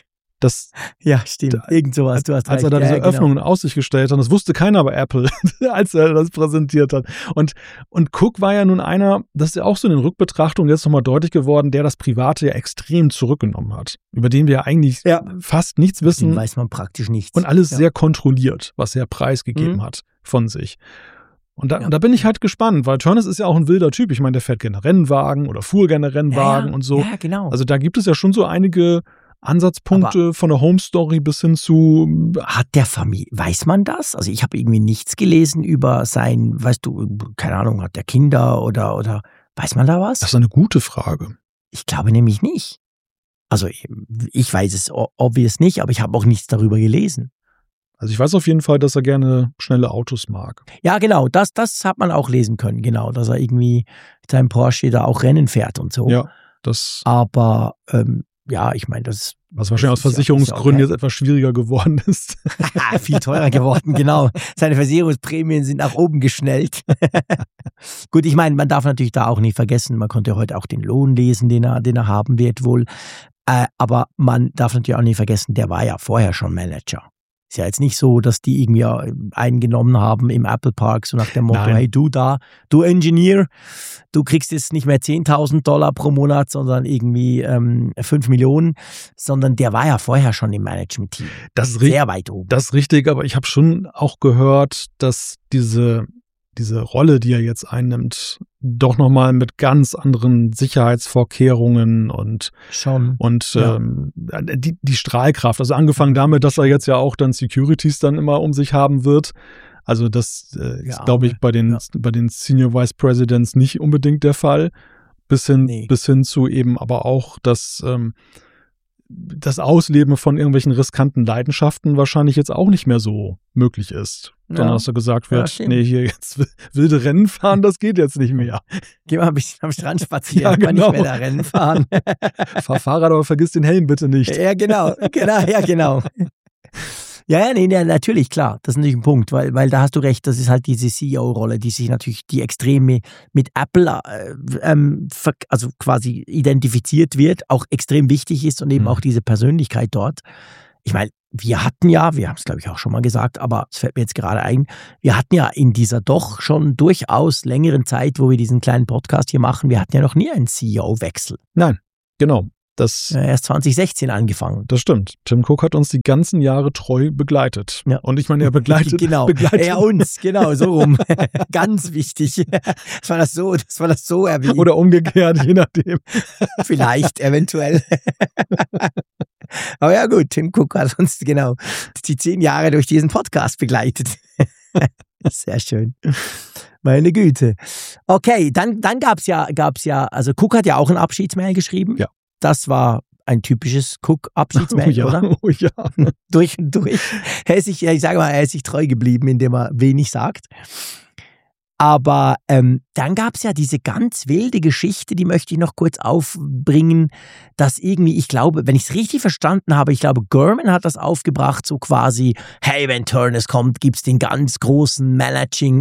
Speaker 1: Stimmt. Irgend sowas, du hast
Speaker 2: als er da diese Öffnungen in Aussicht gestellt hat, das wusste keiner bei Apple, als er das präsentiert hat. Und Cook war ja nun einer, das ist ja auch so in den Rückbetrachtungen jetzt nochmal deutlich geworden, der das Private ja extrem zurückgenommen hat. Über den wir ja eigentlich fast nichts wissen.
Speaker 1: Den weiß man praktisch nichts.
Speaker 2: Und alles sehr kontrolliert, was er preisgegeben hat von sich. Und da bin ich halt gespannt, weil Turnus ist ja auch ein wilder Typ. Ich meine, der fährt gerne Rennwagen oder fuhr gerne Rennwagen und so.
Speaker 1: Ja, genau.
Speaker 2: Also da gibt es ja schon so einige Ansatzpunkte, aber von der Home Story bis hin zu...
Speaker 1: Hat der Familie, weiß man das? Also ich habe irgendwie nichts gelesen über sein, weißt du, keine Ahnung, hat der Kinder oder weiß man da was?
Speaker 2: Das ist eine gute Frage.
Speaker 1: Ich glaube nämlich nicht. Also ich weiß es obvious nicht, aber ich habe auch nichts darüber gelesen.
Speaker 2: Also ich weiß auf jeden Fall, dass er gerne schnelle Autos mag.
Speaker 1: Ja, genau, das hat man auch lesen können, genau, dass er irgendwie mit seinem Porsche da auch Rennen fährt und so.
Speaker 2: Ja, das...
Speaker 1: Aber... ich meine,
Speaker 2: was wahrscheinlich aus Versicherungsgründen jetzt etwas schwieriger geworden ist.
Speaker 1: Viel teurer geworden, genau. Seine Versicherungsprämien sind nach oben geschnellt. Gut, ich meine, man darf natürlich da auch nicht vergessen, man konnte heute auch den Lohn lesen, den er haben wird wohl. Aber man darf natürlich auch nicht vergessen, der war ja vorher schon Manager. Ist ja jetzt nicht so, dass die irgendwie einen genommen haben im Apple Park, so nach dem Motto,
Speaker 2: Nein.
Speaker 1: hey du Engineer, du kriegst jetzt nicht mehr $10.000 pro Monat, sondern irgendwie 5 Millionen, sondern der war ja vorher schon im Management-Team.
Speaker 2: Das ist
Speaker 1: sehr weit oben.
Speaker 2: Das ist richtig, aber ich habe schon auch gehört, dass diese Rolle, die er jetzt einnimmt, doch nochmal mit ganz anderen Sicherheitsvorkehrungen und die Strahlkraft. Also angefangen damit, dass er jetzt ja auch dann Securities dann immer um sich haben wird. Also das ist, glaube ich, bei den Senior Vice Presidents nicht unbedingt der Fall. Bis hin zu eben aber auch das Ausleben von irgendwelchen riskanten Leidenschaften wahrscheinlich jetzt auch nicht mehr so möglich ist. sondern dass da gesagt wird,
Speaker 1: Ja,
Speaker 2: nee, hier jetzt wilde Rennen fahren, das geht jetzt nicht mehr.
Speaker 1: Geh mal ein bisschen am Strand spazieren,
Speaker 2: Ja,
Speaker 1: kann
Speaker 2: genau.
Speaker 1: nicht mehr da Rennen fahren.
Speaker 2: Fahr Fahrrad, aber vergiss den Helm bitte nicht.
Speaker 1: Ja, genau. Ja, nee, natürlich, klar. Das ist natürlich ein Punkt, weil da hast du recht, das ist halt diese CEO-Rolle, die sich natürlich, die extrem mit Apple also quasi identifiziert wird, auch extrem wichtig ist und eben auch diese Persönlichkeit dort. Ich meine, wir haben es glaube ich auch schon mal gesagt, aber es fällt mir jetzt gerade ein, wir hatten ja in dieser doch schon durchaus längeren Zeit, wo wir diesen kleinen Podcast hier machen, wir hatten ja noch nie einen CEO-Wechsel.
Speaker 2: Nein, genau.
Speaker 1: Erst 2016 angefangen.
Speaker 2: Das stimmt. Tim Cook hat uns die ganzen Jahre treu begleitet.
Speaker 1: Ja.
Speaker 2: Und ich meine, er begleitet.
Speaker 1: Genau, er uns, genau, so rum. Ganz wichtig. Das war das so erwähnt.
Speaker 2: Oder umgekehrt, je nachdem.
Speaker 1: Vielleicht, eventuell. Aber ja gut, Tim Cook hat uns genau die 10 Jahre durch diesen Podcast begleitet. Sehr schön. Meine Güte. Okay, dann gab's ja, also Cook hat ja auch ein Abschiedsmail geschrieben.
Speaker 2: Ja.
Speaker 1: Das war ein typisches Cook-Abschiedsmail, oder?
Speaker 2: Oh ja.
Speaker 1: Durch und durch. Er ist sich treu geblieben, indem er wenig sagt. Aber dann gab es ja diese ganz wilde Geschichte, die möchte ich noch kurz aufbringen, dass irgendwie, ich glaube, wenn ich es richtig verstanden habe, ich glaube, Gurman hat das aufgebracht, so quasi, hey, wenn Turnus kommt, gibt's den ganz großen Managing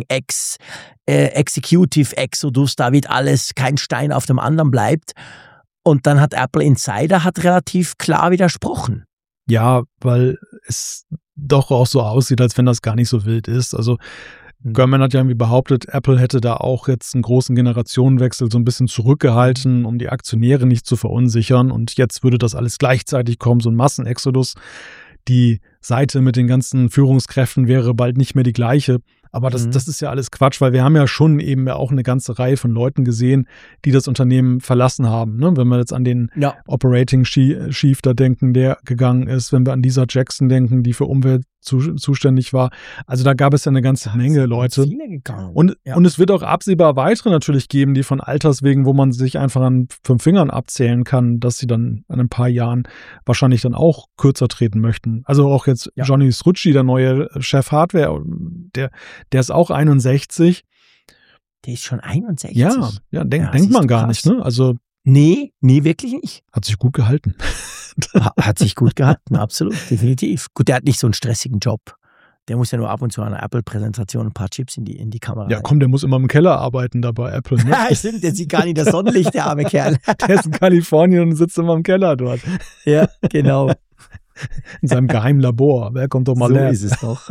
Speaker 1: Executive Exodus, da wird alles, kein Stein auf dem anderen bleibt. Und dann hat Apple Insider relativ klar widersprochen.
Speaker 2: Ja, weil es doch auch so aussieht, als wenn das gar nicht so wild ist. Also Gurman hat ja irgendwie behauptet, Apple hätte da auch jetzt einen großen Generationenwechsel so ein bisschen zurückgehalten, um die Aktionäre nicht zu verunsichern. Und jetzt würde das alles gleichzeitig kommen, so ein Massenexodus. Die Seite mit den ganzen Führungskräften wäre bald nicht mehr die gleiche. Aber das ist ja alles Quatsch, weil wir haben ja schon eben auch eine ganze Reihe von Leuten gesehen, die das Unternehmen verlassen haben. Ne? Wenn wir jetzt an den Operating Chief da denken, der gegangen ist, wenn wir an Lisa Jackson denken, die für Umwelt zuständig war. Also da gab es ja eine ganze Menge Leute. Und es wird auch absehbar weitere natürlich geben, die von Alters wegen, wo man sich einfach an 5 Fingern abzählen kann, dass sie dann in ein paar Jahren wahrscheinlich dann auch kürzer treten möchten. Also auch jetzt Johnny Srucci, der neue Chef Hardware, der ist auch 61.
Speaker 1: Der ist schon 61?
Speaker 2: Ja, denkt man gar nicht, ne? Also
Speaker 1: Nee, wirklich nicht.
Speaker 2: Hat sich gut gehalten.
Speaker 1: Hat sich gut gehalten, absolut, definitiv. Gut, der hat nicht so einen stressigen Job. Der muss ja nur ab und zu an einer Apple-Präsentation ein paar Chips in die Kamera.
Speaker 2: Ja, komm, der muss immer im Keller arbeiten da bei Apple. Ne?
Speaker 1: Ja, stimmt, der sieht gar nicht das Sonnenlicht, der arme Kerl.
Speaker 2: Der ist in Kalifornien und sitzt immer im Keller dort.
Speaker 1: Ja, genau.
Speaker 2: In seinem geheimen Labor. Wer kommt doch mal
Speaker 1: her? So ist es doch.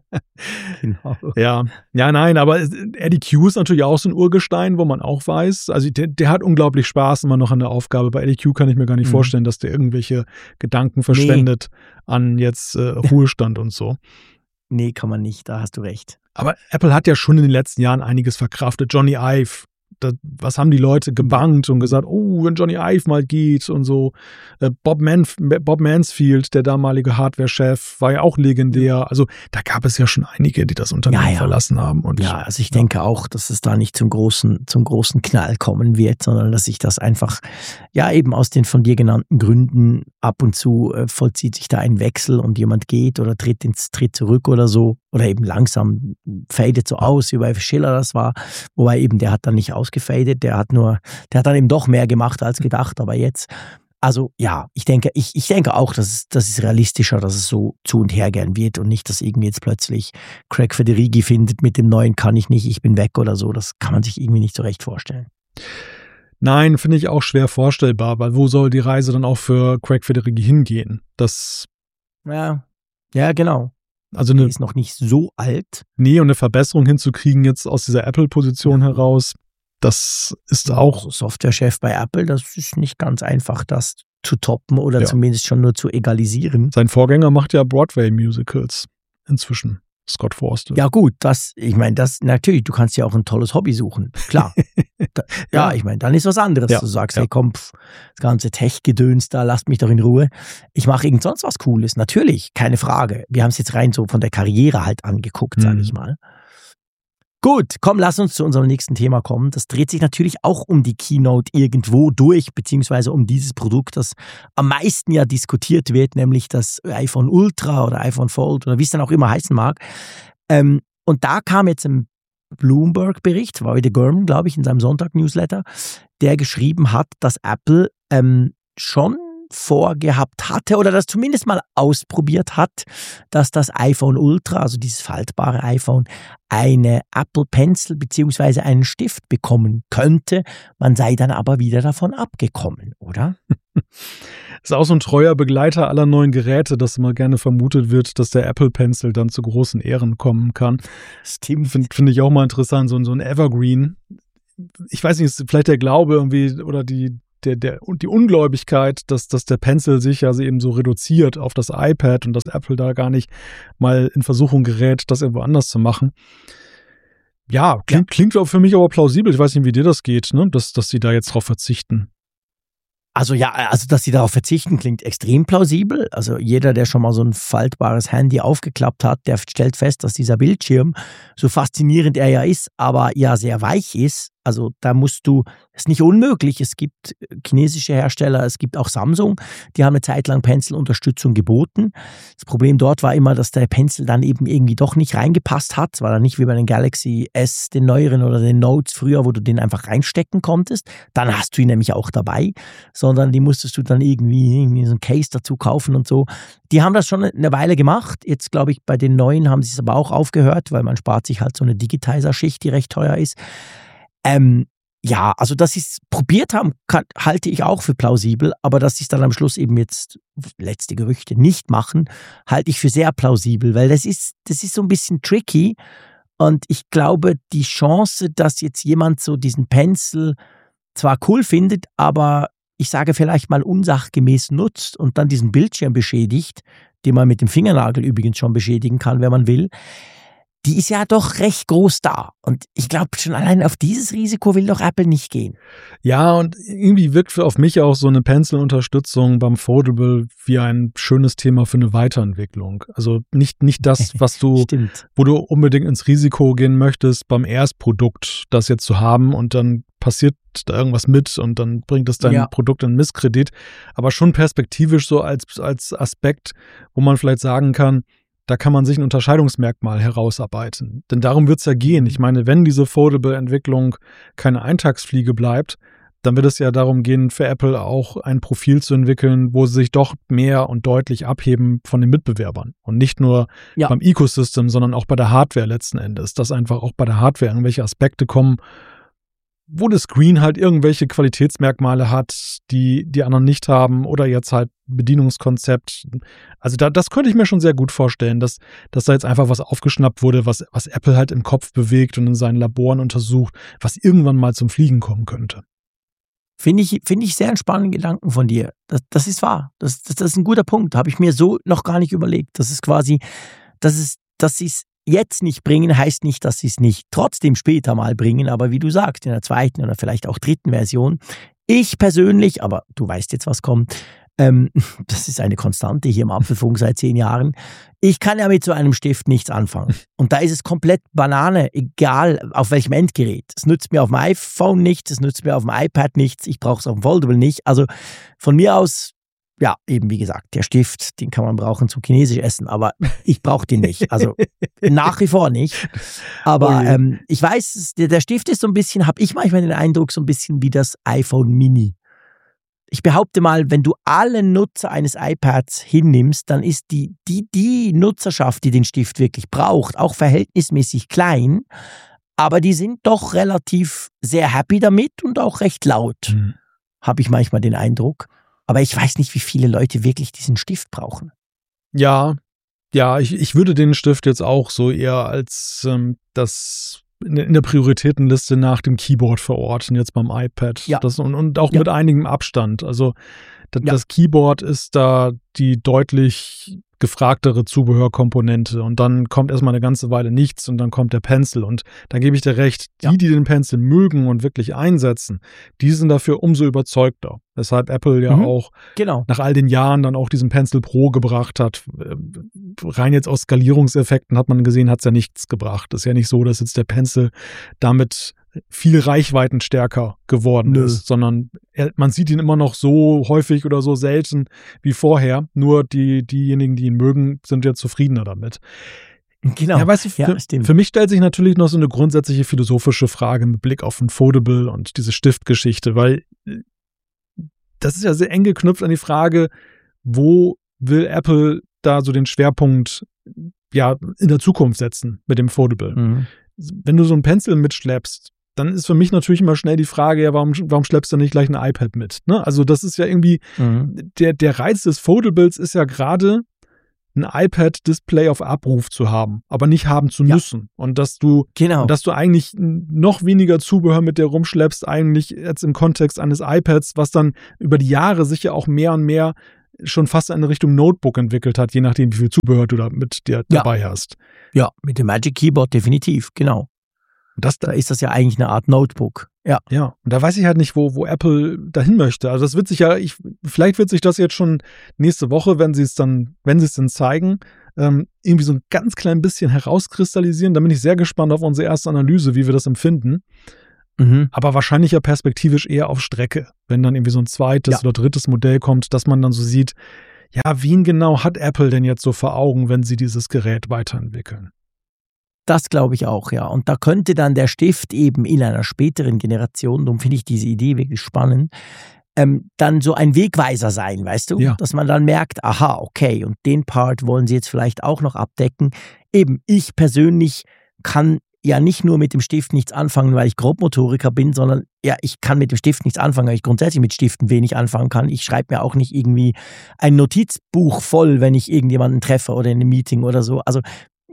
Speaker 2: Genau. Ja, nein, aber Eddie Q ist natürlich auch so ein Urgestein, wo man auch weiß, also der hat unglaublich Spaß immer noch an der Aufgabe. Bei Eddie Q kann ich mir gar nicht vorstellen, dass der irgendwelche Gedanken verschwendet an jetzt Ruhestand und so.
Speaker 1: Nee, kann man nicht, da hast du recht.
Speaker 2: Aber Apple hat ja schon in den letzten Jahren einiges verkraftet. Johnny Ive, was haben die Leute gebangt und gesagt, oh, wenn Johnny Ive mal geht und so. Bob Mansfield, der damalige Hardware-Chef, war ja auch legendär. Also da gab es ja schon einige, die das Unternehmen verlassen haben. Und
Speaker 1: also ich denke auch, dass es da nicht zum großen Knall kommen wird, sondern dass sich das einfach, eben aus den von dir genannten Gründen ab und zu vollzieht sich da ein Wechsel und jemand geht oder tritt zurück oder so. Oder eben langsam fadet so aus, wie bei Schiller das war. Wobei eben, der hat dann nicht ausgefadet, der hat dann eben doch mehr gemacht als gedacht, aber jetzt, also ja, ich denke auch, dass es realistischer, dass es so zu und her gehen wird und nicht, dass irgendwie jetzt plötzlich Craig Federighi findet, mit dem neuen kann ich nicht, ich bin weg oder so, das kann man sich irgendwie nicht so recht vorstellen.
Speaker 2: Nein, finde ich auch schwer vorstellbar, weil wo soll die Reise dann auch für Craig Federighi hingehen?
Speaker 1: Ja, genau.
Speaker 2: Also
Speaker 1: ist noch nicht so alt.
Speaker 2: Nee, und eine Verbesserung hinzukriegen jetzt aus dieser Apple-Position heraus, das ist auch...
Speaker 1: Also Softwarechef bei Apple, das ist nicht ganz einfach, das zu toppen oder zumindest schon nur zu egalisieren.
Speaker 2: Sein Vorgänger macht ja Broadway-Musicals inzwischen, Scott Forstall.
Speaker 1: Ja gut, natürlich, du kannst ja auch ein tolles Hobby suchen, klar. Ich meine, dann ist was anderes. Du sagst, hey komm, das ganze Tech-Gedöns da, lasst mich doch in Ruhe. Ich mache irgend sonst was Cooles. Natürlich, keine Frage. Wir haben es jetzt rein so von der Karriere halt angeguckt, sage ich mal. Gut, komm, lass uns zu unserem nächsten Thema kommen. Das dreht sich natürlich auch um die Keynote irgendwo durch, beziehungsweise um dieses Produkt, das am meisten ja diskutiert wird, nämlich das iPhone Ultra oder iPhone Fold oder wie es dann auch immer heißen mag. Und da kam jetzt ein Bloomberg-Bericht, war wieder Gurman, glaube ich, in seinem Sonntag-Newsletter, der geschrieben hat, dass Apple schon vorgehabt hatte oder das zumindest mal ausprobiert hat, dass das iPhone Ultra, also dieses faltbare iPhone, eine Apple Pencil bzw. einen Stift bekommen könnte. Man sei dann aber wieder davon abgekommen, oder?
Speaker 2: Ist auch so ein treuer Begleiter aller neuen Geräte, dass immer gerne vermutet wird, dass der Apple Pencil dann zu großen Ehren kommen kann.
Speaker 1: Stimmt.
Speaker 2: Finde ich auch mal interessant, so ein Evergreen. Ich weiß nicht, ist vielleicht der Glaube irgendwie oder die Ungläubigkeit, dass der Pencil sich ja eben so reduziert auf das iPad und dass Apple da gar nicht mal in Versuchung gerät, das irgendwo anders zu machen. Ja, klingt auch für mich aber plausibel. Ich weiß nicht, wie dir das geht, ne? Dass sie da jetzt drauf verzichten.
Speaker 1: Also dass sie darauf verzichten, klingt extrem plausibel. Also jeder, der schon mal so ein faltbares Handy aufgeklappt hat, der stellt fest, dass dieser Bildschirm, so faszinierend er ja ist, aber ja sehr weich ist. Also da ist nicht unmöglich. Es gibt chinesische Hersteller, es gibt auch Samsung, die haben eine Zeit lang Pencil-Unterstützung geboten. Das Problem dort war immer, dass der Pencil dann eben irgendwie doch nicht reingepasst hat. Es war dann nicht wie bei den Galaxy S, den neueren oder den Notes früher, wo du den einfach reinstecken konntest. Dann hast du ihn nämlich auch dabei, sondern die musstest du dann irgendwie so ein Case dazu kaufen und so. Die haben das schon eine Weile gemacht. Jetzt glaube ich, bei den neuen haben sie es aber auch aufgehört, weil man spart sich halt so eine Digitizer-Schicht, die recht teuer ist. Also dass sie es probiert haben, halte ich auch für plausibel, aber dass sie es dann am Schluss eben jetzt, letzte Gerüchte, nicht machen, halte ich für sehr plausibel, weil das ist so ein bisschen tricky und ich glaube, die Chance, dass jetzt jemand so diesen Pencil zwar cool findet, aber ich sage vielleicht mal unsachgemäß nutzt und dann diesen Bildschirm beschädigt, den man mit dem Fingernagel übrigens schon beschädigen kann, wenn man will, die ist ja doch recht groß da. Und ich glaube, schon allein auf dieses Risiko will doch Apple nicht gehen.
Speaker 2: Ja, und irgendwie wirkt auf mich auch so eine Pencil-Unterstützung beim Foldable wie ein schönes Thema für eine Weiterentwicklung. Also nicht das, was wo du unbedingt ins Risiko gehen möchtest, beim Erstprodukt das jetzt zu haben und dann passiert da irgendwas mit und dann bringt es dein Produkt in Misskredit. Aber schon perspektivisch so als Aspekt, wo man vielleicht sagen kann, da kann man sich ein Unterscheidungsmerkmal herausarbeiten. Denn darum wird es ja gehen. Ich meine, wenn diese Foldable-Entwicklung keine Eintagsfliege bleibt, dann wird es ja darum gehen, für Apple auch ein Profil zu entwickeln, wo sie sich doch mehr und deutlich abheben von den Mitbewerbern. Und nicht nur beim Ecosystem, sondern auch bei der Hardware letzten Endes. Dass einfach auch bei der Hardware irgendwelche Aspekte kommen, wo das Screen halt irgendwelche Qualitätsmerkmale hat, die anderen nicht haben oder jetzt halt Bedienungskonzept. Also das könnte ich mir schon sehr gut vorstellen, dass da jetzt einfach was aufgeschnappt wurde, was Apple halt im Kopf bewegt und in seinen Laboren untersucht, was irgendwann mal zum Fliegen kommen könnte.
Speaker 1: Finde ich sehr einen spannenden Gedanken von dir. Das ist wahr. Das ist ein guter Punkt. Habe ich mir so noch gar nicht überlegt. Das ist quasi, dass sie es jetzt nicht bringen, heißt nicht, dass sie es nicht trotzdem später mal bringen, aber wie du sagst, in der zweiten oder vielleicht auch dritten Version. Ich persönlich, aber du weißt jetzt, was kommt, das ist eine Konstante hier im Apfelfunk seit 10 Jahren, ich kann ja mit so einem Stift nichts anfangen. Und da ist es komplett Banane, egal auf welchem Endgerät. Es nützt mir auf dem iPhone nichts, es nützt mir auf dem iPad nichts, ich brauche es auf dem Foldable nicht. Also von mir aus, ja, eben wie gesagt, der Stift, den kann man brauchen zum Chinesisch essen, aber ich brauche den nicht. Also nach wie vor nicht. Aber ich weiß, der Stift ist so ein bisschen, habe ich manchmal den Eindruck, so ein bisschen wie das iPhone Mini. Ich behaupte mal, wenn du alle Nutzer eines iPads hinnimmst, dann ist die Nutzerschaft, die den Stift wirklich braucht, auch verhältnismäßig klein, aber die sind doch relativ sehr happy damit und auch recht laut, habe ich manchmal den Eindruck. Aber ich weiß nicht, wie viele Leute wirklich diesen Stift brauchen.
Speaker 2: Ja, ich würde den Stift jetzt auch so eher als das in der Prioritätenliste nach dem Keyboard verorten, jetzt beim iPad.
Speaker 1: Ja.
Speaker 2: Und auch mit einigem Abstand. Also das Keyboard ist da die deutlich gefragtere Zubehörkomponente und dann kommt erstmal eine ganze Weile nichts und dann kommt der Pencil und da gebe ich dir recht, die den Pencil mögen und wirklich einsetzen, die sind dafür umso überzeugter. Weshalb Apple ja auch nach all den Jahren dann auch diesen Pencil Pro gebracht hat. Rein jetzt aus Skalierungseffekten hat man gesehen, hat es ja nichts gebracht. Es ist ja nicht so, dass jetzt der Pencil damit viel reichweitenstärker geworden ist, sondern man sieht ihn immer noch so häufig oder so selten wie vorher. Nur diejenigen, die ihn mögen, sind ja zufriedener damit.
Speaker 1: Genau.
Speaker 2: Ja, weißt du, für mich stellt sich natürlich noch so eine grundsätzliche philosophische Frage mit Blick auf ein Foldable und diese Stiftgeschichte, weil das ist ja sehr eng geknüpft an die Frage, wo will Apple da so den Schwerpunkt ja in der Zukunft setzen mit dem Foldable.
Speaker 1: Mhm.
Speaker 2: Wenn du so einen Pencil mitschleppst, dann ist für mich natürlich immer schnell die Frage, ja, warum schleppst du nicht gleich ein iPad mit? Ne? Also das ist ja irgendwie, der Reiz des Foldables ist ja gerade, ein iPad-Display auf Abruf zu haben, aber nicht haben zu müssen. Und dass du eigentlich noch weniger Zubehör mit dir rumschleppst, eigentlich jetzt im Kontext eines iPads, was dann über die Jahre sich ja auch mehr und mehr schon fast in Richtung Notebook entwickelt hat, je nachdem, wie viel Zubehör du da mit dir dabei hast.
Speaker 1: Ja, mit dem Magic Keyboard definitiv, genau. Da ist das ja eigentlich eine Art Notebook. Ja.
Speaker 2: Ja, und da weiß ich halt nicht, wo Apple dahin möchte. Also das wird sich ja, vielleicht wird sich das jetzt schon nächste Woche, wenn sie es dann zeigen, irgendwie so ein ganz klein bisschen herauskristallisieren. Da bin ich sehr gespannt auf unsere erste Analyse, wie wir das empfinden. Aber wahrscheinlich ja perspektivisch eher auf Strecke, wenn dann irgendwie so ein zweites oder drittes Modell kommt, dass man dann so sieht, ja, wen genau hat Apple denn jetzt so vor Augen, wenn sie dieses Gerät weiterentwickeln?
Speaker 1: Das glaube ich auch, ja. Und da könnte dann der Stift eben in einer späteren Generation, darum finde ich diese Idee wirklich spannend, dann so ein Wegweiser sein, weißt du?
Speaker 2: Ja.
Speaker 1: Dass man dann merkt, aha, okay, und den Part wollen sie jetzt vielleicht auch noch abdecken. Eben, ich persönlich kann ja nicht nur mit dem Stift nichts anfangen, weil ich Grobmotoriker bin, sondern ja, ich kann mit dem Stift nichts anfangen, weil ich grundsätzlich mit Stiften wenig anfangen kann. Ich schreibe mir auch nicht irgendwie ein Notizbuch voll, wenn ich irgendjemanden treffe oder in einem Meeting oder so. Also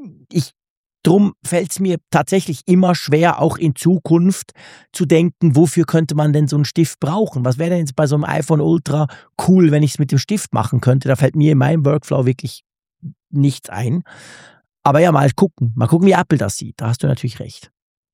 Speaker 1: drum fällt es mir tatsächlich immer schwer, auch in Zukunft zu denken, wofür könnte man denn so einen Stift brauchen? Was wäre denn jetzt bei so einem iPhone Ultra cool, wenn ich es mit dem Stift machen könnte? Da fällt mir in meinem Workflow wirklich nichts ein. Aber ja, mal gucken, wie Apple das sieht. Da hast du natürlich recht.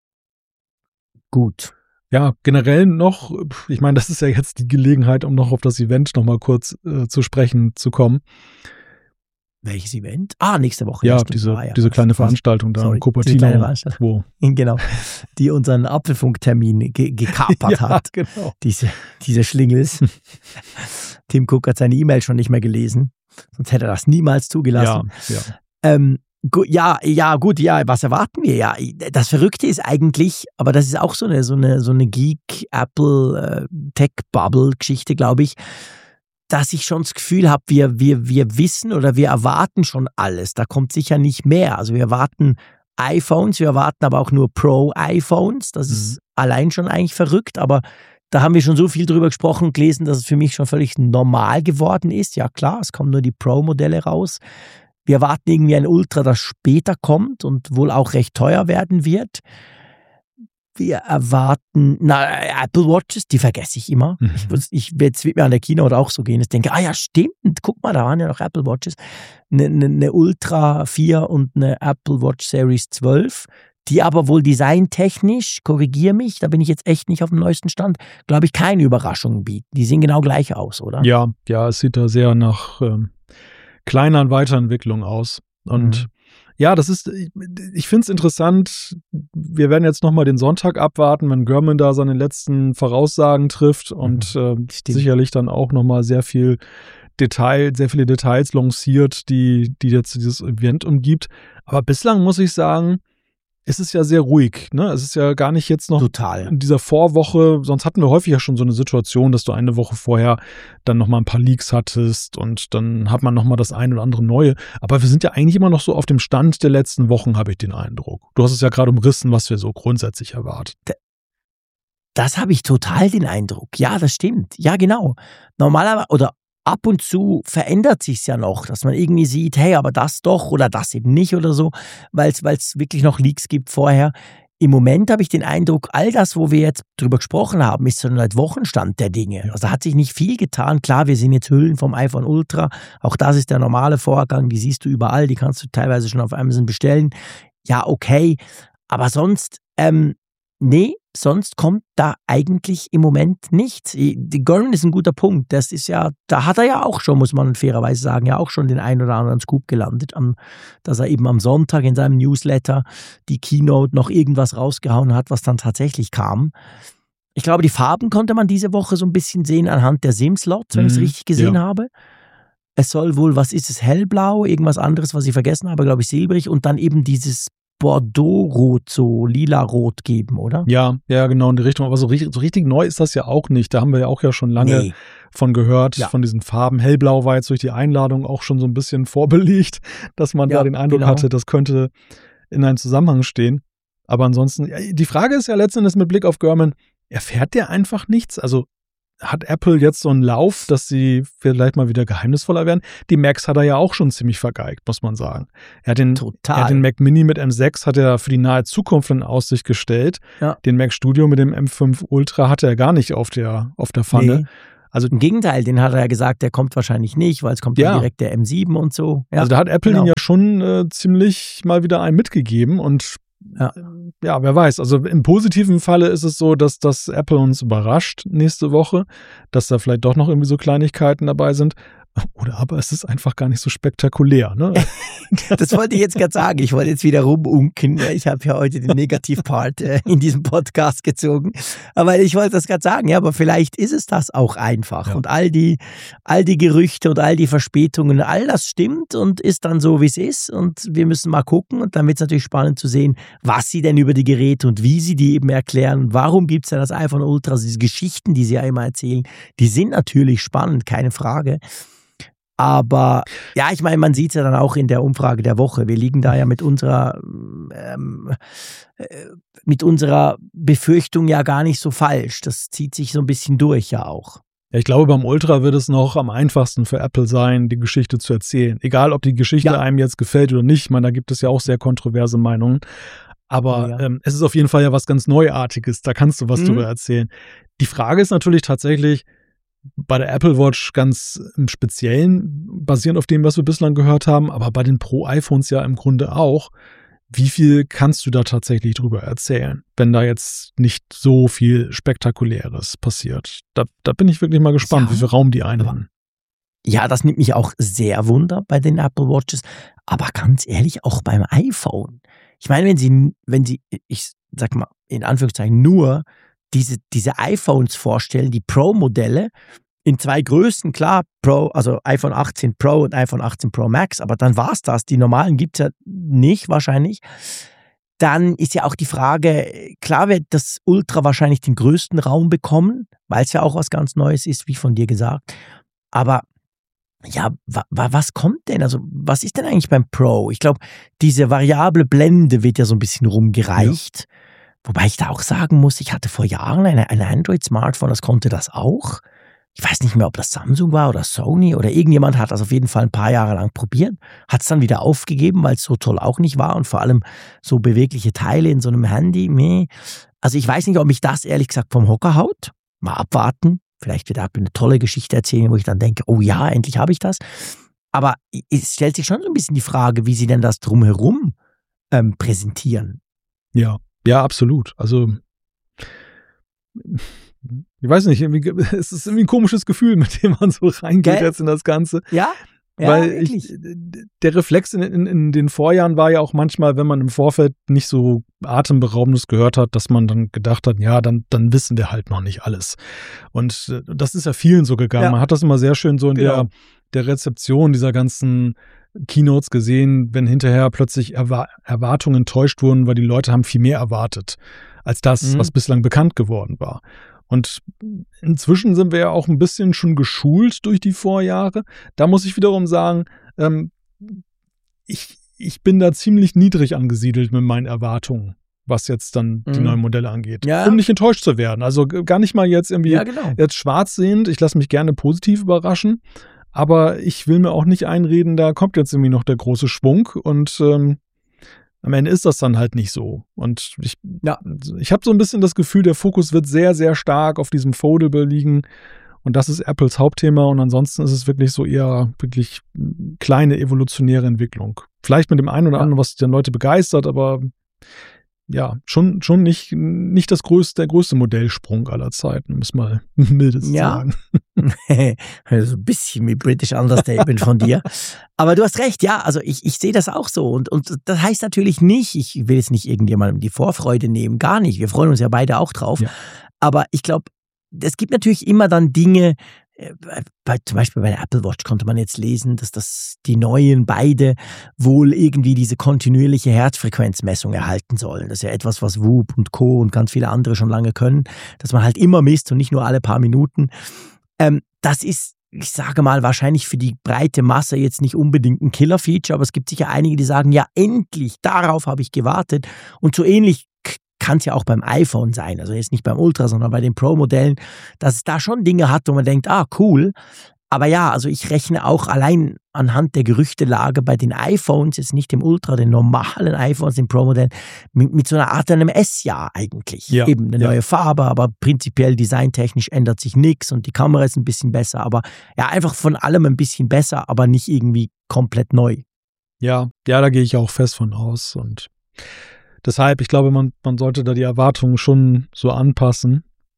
Speaker 1: Gut.
Speaker 2: Ja, generell noch, ich meine, das ist ja jetzt die Gelegenheit, um noch auf das Event noch mal kurz zu sprechen zu kommen.
Speaker 1: Welches Event? Nächste Woche.
Speaker 2: Ja, diese kleine Veranstaltung da in Cupertino.
Speaker 1: Genau, die unseren Apfelfunk-Termin gekapert hat.
Speaker 2: Genau.
Speaker 1: Diese Schlingels. Tim Cook hat seine E-Mail schon nicht mehr gelesen, sonst hätte er das niemals zugelassen. Was erwarten wir? Ja, das Verrückte ist eigentlich, aber das ist auch so eine Geek-Apple-Tech-Bubble-Geschichte, glaube ich, dass ich schon das Gefühl habe, wir wissen oder wir erwarten schon alles. Da kommt sicher nicht mehr. Also wir erwarten iPhones, wir erwarten aber auch nur Pro-iPhones. Das ist allein schon eigentlich verrückt, aber da haben wir schon so viel drüber gesprochen und gelesen, dass es für mich schon völlig normal geworden ist. Ja klar, es kommen nur die Pro-Modelle raus. Wir erwarten irgendwie ein Ultra, das später kommt und wohl auch recht teuer werden wird. Wir erwarten, Apple Watches, die vergesse ich immer. Jetzt wird mir an der Keynote auch so gehen. Ich denke, ja stimmt, guck mal, da waren ja noch Apple Watches. Eine Ultra 4 und eine Apple Watch Series 12, die aber wohl designtechnisch, korrigiere mich, da bin ich jetzt echt nicht auf dem neuesten Stand, glaube ich, keine Überraschungen bieten. Die sehen genau gleich aus, oder?
Speaker 2: Ja, es sieht da sehr nach kleineren Weiterentwicklungen aus. Und ja, ich finde es interessant. Wir werden jetzt nochmal den Sonntag abwarten, wenn Gurman da seine letzten Voraussagen trifft und sicherlich dann auch nochmal sehr viele Details lanciert, die jetzt dieses Event umgibt. Aber bislang muss ich sagen, es ist ja sehr ruhig, ne? Es ist ja gar nicht jetzt noch in dieser Vorwoche, sonst hatten wir häufig ja schon so eine Situation, dass du eine Woche vorher dann nochmal ein paar Leaks hattest und dann hat man nochmal das eine oder andere Neue. Aber wir sind ja eigentlich immer noch so auf dem Stand der letzten Wochen, habe ich den Eindruck. Du hast es ja gerade umrissen, was wir so grundsätzlich erwarten.
Speaker 1: Das habe ich total den Eindruck. Ja, das stimmt. Ja, genau. Normalerweise, oder ab und zu verändert sich's ja noch, dass man irgendwie sieht, hey, aber das doch oder das eben nicht oder so, weil es wirklich noch Leaks gibt vorher. Im Moment habe ich den Eindruck, all das, wo wir jetzt drüber gesprochen haben, ist schon seit Wochenstand der Dinge. Also da hat sich nicht viel getan. Klar, wir sehen jetzt Hüllen vom iPhone Ultra. Auch das ist der normale Vorgang. Die siehst du überall. Die kannst du teilweise schon auf Amazon bestellen. Ja, okay. Aber sonst, sonst kommt da eigentlich im Moment nichts. Die Gurman ist ein guter Punkt. Das ist ja, da hat er ja auch schon, muss man fairerweise sagen, ja auch schon den einen oder anderen Scoop gelandet, dass er eben am Sonntag in seinem Newsletter die Keynote noch irgendwas rausgehauen hat, was dann tatsächlich kam. Ich glaube, die Farben konnte man diese Woche so ein bisschen sehen anhand der SIM-Slots, wenn ich es richtig gesehen habe. es soll wohl, was ist es, hellblau, irgendwas anderes, was ich vergessen habe, glaube ich silbrig und dann eben dieses Bordeaux-Rot, so lila-rot geben, oder?
Speaker 2: Ja, genau in die Richtung. Aber so richtig neu ist das ja auch nicht. Da haben wir ja auch schon lange von gehört, von diesen Farben. Hellblau war jetzt durch die Einladung auch schon so ein bisschen vorbelegt, dass man da den Eindruck hatte, das könnte in einem Zusammenhang stehen. Aber ansonsten, die Frage ist ja letzten Endes mit Blick auf Gurman, erfährt der einfach nichts? Also hat Apple jetzt so einen Lauf, dass sie vielleicht mal wieder geheimnisvoller werden? Die Macs hat er ja auch schon ziemlich vergeigt, muss man sagen. Er hat den Mac Mini mit M6 hat er für die nahe Zukunft in Aussicht gestellt. Ja. Den Mac Studio mit dem M5 Ultra hatte er gar nicht auf der Pfanne.
Speaker 1: Nee. Also im Gegenteil, den hat er ja gesagt, der kommt wahrscheinlich nicht, weil es kommt ja direkt der M7 und so. Ja,
Speaker 2: also da hat Apple ihn ja schon ziemlich mal wieder einen mitgegeben und ja, wer weiß. Also im positiven Falle ist es so, dass das Apple uns überrascht nächste Woche, dass da vielleicht doch noch irgendwie so Kleinigkeiten dabei sind. Oder aber es ist einfach gar nicht so spektakulär, ne?
Speaker 1: Das wollte ich jetzt gerade sagen. Ich wollte jetzt wieder rumunken. Ich habe ja heute den Negativ-Part in diesem Podcast gezogen. Aber ich wollte das gerade sagen. Ja, aber vielleicht ist es das auch einfach. Ja. Und all die Gerüchte und all die Verspätungen, all das stimmt und ist dann so, wie es ist. Und wir müssen mal gucken. Und dann wird es natürlich spannend zu sehen, was sie denn über die Geräte und wie sie die eben erklären. Warum gibt es denn das iPhone Ultra? Also diese Geschichten, die sie ja immer erzählen, die sind natürlich spannend, keine Frage. Aber ja, ich meine, man sieht es ja dann auch in der Umfrage der Woche. Wir liegen da ja mit unserer Befürchtung ja gar nicht so falsch. Das zieht sich so ein bisschen durch ja auch.
Speaker 2: Ja, ich glaube, beim Ultra wird es noch am einfachsten für Apple sein, die Geschichte zu erzählen. Egal, ob die Geschichte einem jetzt gefällt oder nicht. Ich meine, da gibt es ja auch sehr kontroverse Meinungen. Aber es ist auf jeden Fall ja was ganz Neuartiges. Da kannst du was drüber erzählen. Die Frage ist natürlich tatsächlich, bei der Apple Watch ganz im Speziellen, basierend auf dem, was wir bislang gehört haben, aber bei den Pro-iPhones ja im Grunde auch, wie viel kannst du da tatsächlich drüber erzählen, wenn da jetzt nicht so viel Spektakuläres passiert? Da bin ich wirklich mal gespannt, wie viel Raum die einnehmen.
Speaker 1: Ja, das nimmt mich auch sehr wunder bei den Apple Watches, aber ganz ehrlich, auch beim iPhone. Ich meine, wenn sie, ich sag mal, in Anführungszeichen nur diese iPhones vorstellen, die Pro-Modelle in zwei Größen, klar, Pro, also iPhone 18 Pro und iPhone 18 Pro Max, aber dann war's das. Die normalen gibt's ja nicht wahrscheinlich. Dann ist ja auch die Frage, klar wird das Ultra wahrscheinlich den größten Raum bekommen, weil es ja auch was ganz Neues ist, wie von dir gesagt. Aber ja, was kommt denn? Also was ist denn eigentlich beim Pro? Ich glaube, diese variable Blende wird ja so ein bisschen rumgereicht. Ja. Wobei ich da auch sagen muss, ich hatte vor Jahren ein Android-Smartphone, das konnte das auch. Ich weiß nicht mehr, ob das Samsung war oder Sony oder irgendjemand hat das auf jeden Fall ein paar Jahre lang probiert, hat es dann wieder aufgegeben, weil es so toll auch nicht war und vor allem so bewegliche Teile in so einem Handy. Nee. Also ich weiß nicht, ob mich das ehrlich gesagt vom Hocker haut. Mal abwarten. Vielleicht wird Apple eine tolle Geschichte erzählen, wo ich dann denke, oh ja, endlich habe ich das. Aber es stellt sich schon so ein bisschen die Frage, wie sie denn das drumherum präsentieren.
Speaker 2: Ja, absolut. Also, ich weiß nicht, es ist irgendwie ein komisches Gefühl, mit dem man so reingeht jetzt in das Ganze.
Speaker 1: Ja,
Speaker 2: weil der Reflex in den Vorjahren war ja auch manchmal, wenn man im Vorfeld nicht so Atemberaubendes gehört hat, dass man dann gedacht hat, ja, dann wissen wir halt noch nicht alles. Und das ist ja vielen so gegangen. Ja. Man hat das immer sehr schön so in der Rezeption dieser ganzen Keynotes gesehen, wenn hinterher plötzlich Erwartungen enttäuscht wurden, weil die Leute haben viel mehr erwartet als das, was bislang bekannt geworden war. Und inzwischen sind wir ja auch ein bisschen schon geschult durch die Vorjahre. Da muss ich wiederum sagen, ich bin da ziemlich niedrig angesiedelt mit meinen Erwartungen, was jetzt dann die neuen Modelle angeht. Ja. Um nicht enttäuscht zu werden. Also gar nicht mal jetzt irgendwie jetzt schwarz sehend. Ich lasse mich gerne positiv überraschen. Aber ich will mir auch nicht einreden, da kommt jetzt irgendwie noch der große Schwung und am Ende ist das dann halt nicht so. Und ich habe so ein bisschen das Gefühl, der Fokus wird sehr, sehr stark auf diesem Foldable liegen und das ist Apples Hauptthema und ansonsten ist es wirklich so eher wirklich kleine evolutionäre Entwicklung. Vielleicht mit dem einen oder anderen, was die Leute begeistert, aber ja, schon nicht der größte Modellsprung aller Zeiten, um es mal milde zu sagen.
Speaker 1: Also ein bisschen wie British Understatement von dir. Aber du hast recht, ja, also ich sehe das auch so. Und das heißt natürlich nicht, ich will jetzt nicht irgendjemandem die Vorfreude nehmen, gar nicht. Wir freuen uns ja beide auch drauf. Ja. Aber ich glaube, es gibt natürlich immer dann Dinge, zum Beispiel bei der Apple Watch konnte man jetzt lesen, dass die neuen beide wohl irgendwie diese kontinuierliche Herzfrequenzmessung erhalten sollen. Das ist ja etwas, was Whoop und Co. und ganz viele andere schon lange können, dass man halt immer misst und nicht nur alle paar Minuten. Das ist, ich sage mal, wahrscheinlich für die breite Masse jetzt nicht unbedingt ein Killer-Feature, aber es gibt sicher einige, die sagen, ja endlich, darauf habe ich gewartet. Und so ähnlich kann es ja auch beim iPhone sein, also jetzt nicht beim Ultra, sondern bei den Pro-Modellen, dass es da schon Dinge hat, wo man denkt, cool. Aber ja, also ich rechne auch allein anhand der Gerüchtelage bei den iPhones, jetzt nicht dem Ultra, den normalen iPhones, den Pro-Modellen, mit so einer Art einem S-Jahr eigentlich.
Speaker 2: Ja,
Speaker 1: eben eine neue Farbe, aber prinzipiell designtechnisch ändert sich nichts und die Kamera ist ein bisschen besser, aber ja, einfach von allem ein bisschen besser, aber nicht irgendwie komplett neu.
Speaker 2: Ja, da gehe ich auch fest von aus und deshalb, ich glaube, man sollte da die Erwartungen schon so anpassen.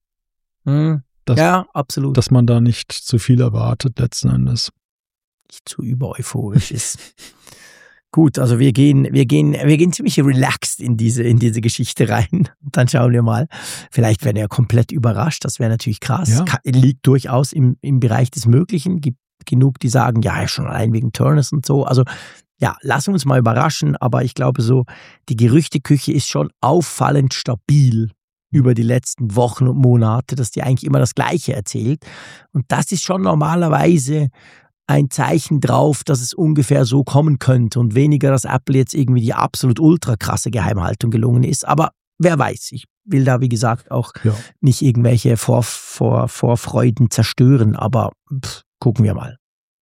Speaker 1: Ja, absolut.
Speaker 2: Dass man da nicht zu viel erwartet letzten Endes.
Speaker 1: Nicht zu übereuphorisch ist. Gut, also wir gehen ziemlich relaxed in diese Geschichte rein. Und dann schauen wir mal. Vielleicht werden wir komplett überrascht. Das wäre natürlich krass.
Speaker 2: Ja.
Speaker 1: Liegt durchaus im Bereich des Möglichen. Gibt genug, die sagen, ja, schon allein wegen Turnus und so. Also ja, lassen wir uns mal überraschen. Aber ich glaube so, die Gerüchteküche ist schon auffallend stabil über die letzten Wochen und Monate, dass die eigentlich immer das Gleiche erzählt. Und das ist schon normalerweise ein Zeichen drauf, dass es ungefähr so kommen könnte und weniger, dass Apple jetzt irgendwie die absolut ultra krasse Geheimhaltung gelungen ist. Aber wer weiß, ich will da, wie gesagt, auch nicht irgendwelche Vorfreuden zerstören, aber gucken wir mal.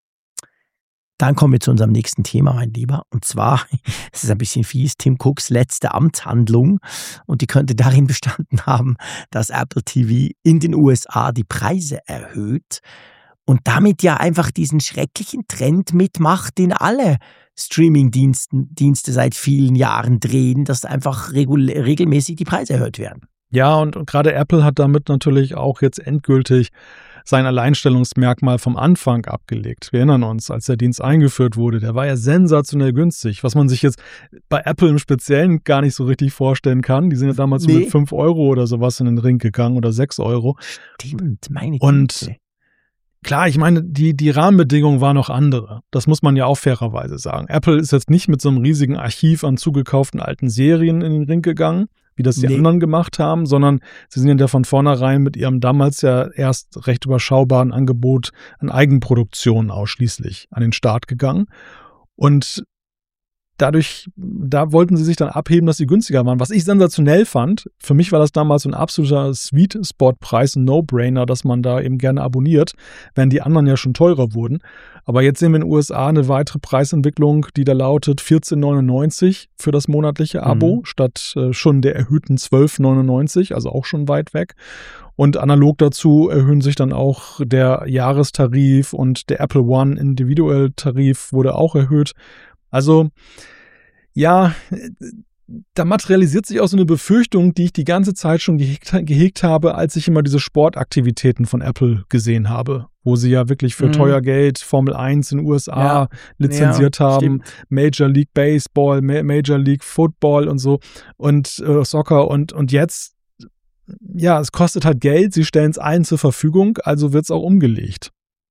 Speaker 1: Dann kommen wir zu unserem nächsten Thema, mein Lieber. Und zwar, es ist ein bisschen fies, Tim Cooks letzte Amtshandlung. Und die könnte darin bestanden haben, dass Apple TV in den USA die Preise erhöht und damit ja einfach diesen schrecklichen Trend mitmacht, den alle Streaming-Dienste seit vielen Jahren drehen, dass einfach regelmäßig die Preise erhöht werden.
Speaker 2: Ja, und gerade Apple hat damit natürlich auch jetzt endgültig sein Alleinstellungsmerkmal vom Anfang abgelegt. Wir erinnern uns, als der Dienst eingeführt wurde, der war ja sensationell günstig, was man sich jetzt bei Apple im Speziellen gar nicht so richtig vorstellen kann. Die sind ja damals mit 5 Euro oder sowas in den Ring gegangen oder 6 Euro.
Speaker 1: Stimmt, meine Güte.
Speaker 2: Und klar, ich meine, die Rahmenbedingungen waren noch andere. Das muss man ja auch fairerweise sagen. Apple ist jetzt nicht mit so einem riesigen Archiv an zugekauften alten Serien in den Ring gegangen, wie das die anderen gemacht haben, sondern sie sind ja von vornherein mit ihrem damals ja erst recht überschaubaren Angebot an Eigenproduktionen ausschließlich an den Start gegangen. Und dadurch, da wollten sie sich dann abheben, dass sie günstiger waren. Was ich sensationell fand, für mich war das damals ein absoluter Sweet-Spot-Preis, ein No-Brainer, dass man da eben gerne abonniert, während die anderen ja schon teurer wurden. Aber jetzt sehen wir in den USA eine weitere Preisentwicklung, die da lautet $14,99 für das monatliche Abo, statt schon der erhöhten $12,99, also auch schon weit weg. Und analog dazu erhöhen sich dann auch der Jahrestarif und der Apple One Individual-Tarif wurde auch erhöht. Also, ja, da materialisiert sich auch so eine Befürchtung, die ich die ganze Zeit schon gehegt habe, als ich immer diese Sportaktivitäten von Apple gesehen habe, wo sie ja wirklich für teuer Geld Formel 1 in den USA lizenziert haben, stimmt. Major League Baseball, Major League Football und so und Soccer und jetzt, ja, es kostet halt Geld, sie stellen es allen zur Verfügung, also wird es auch umgelegt.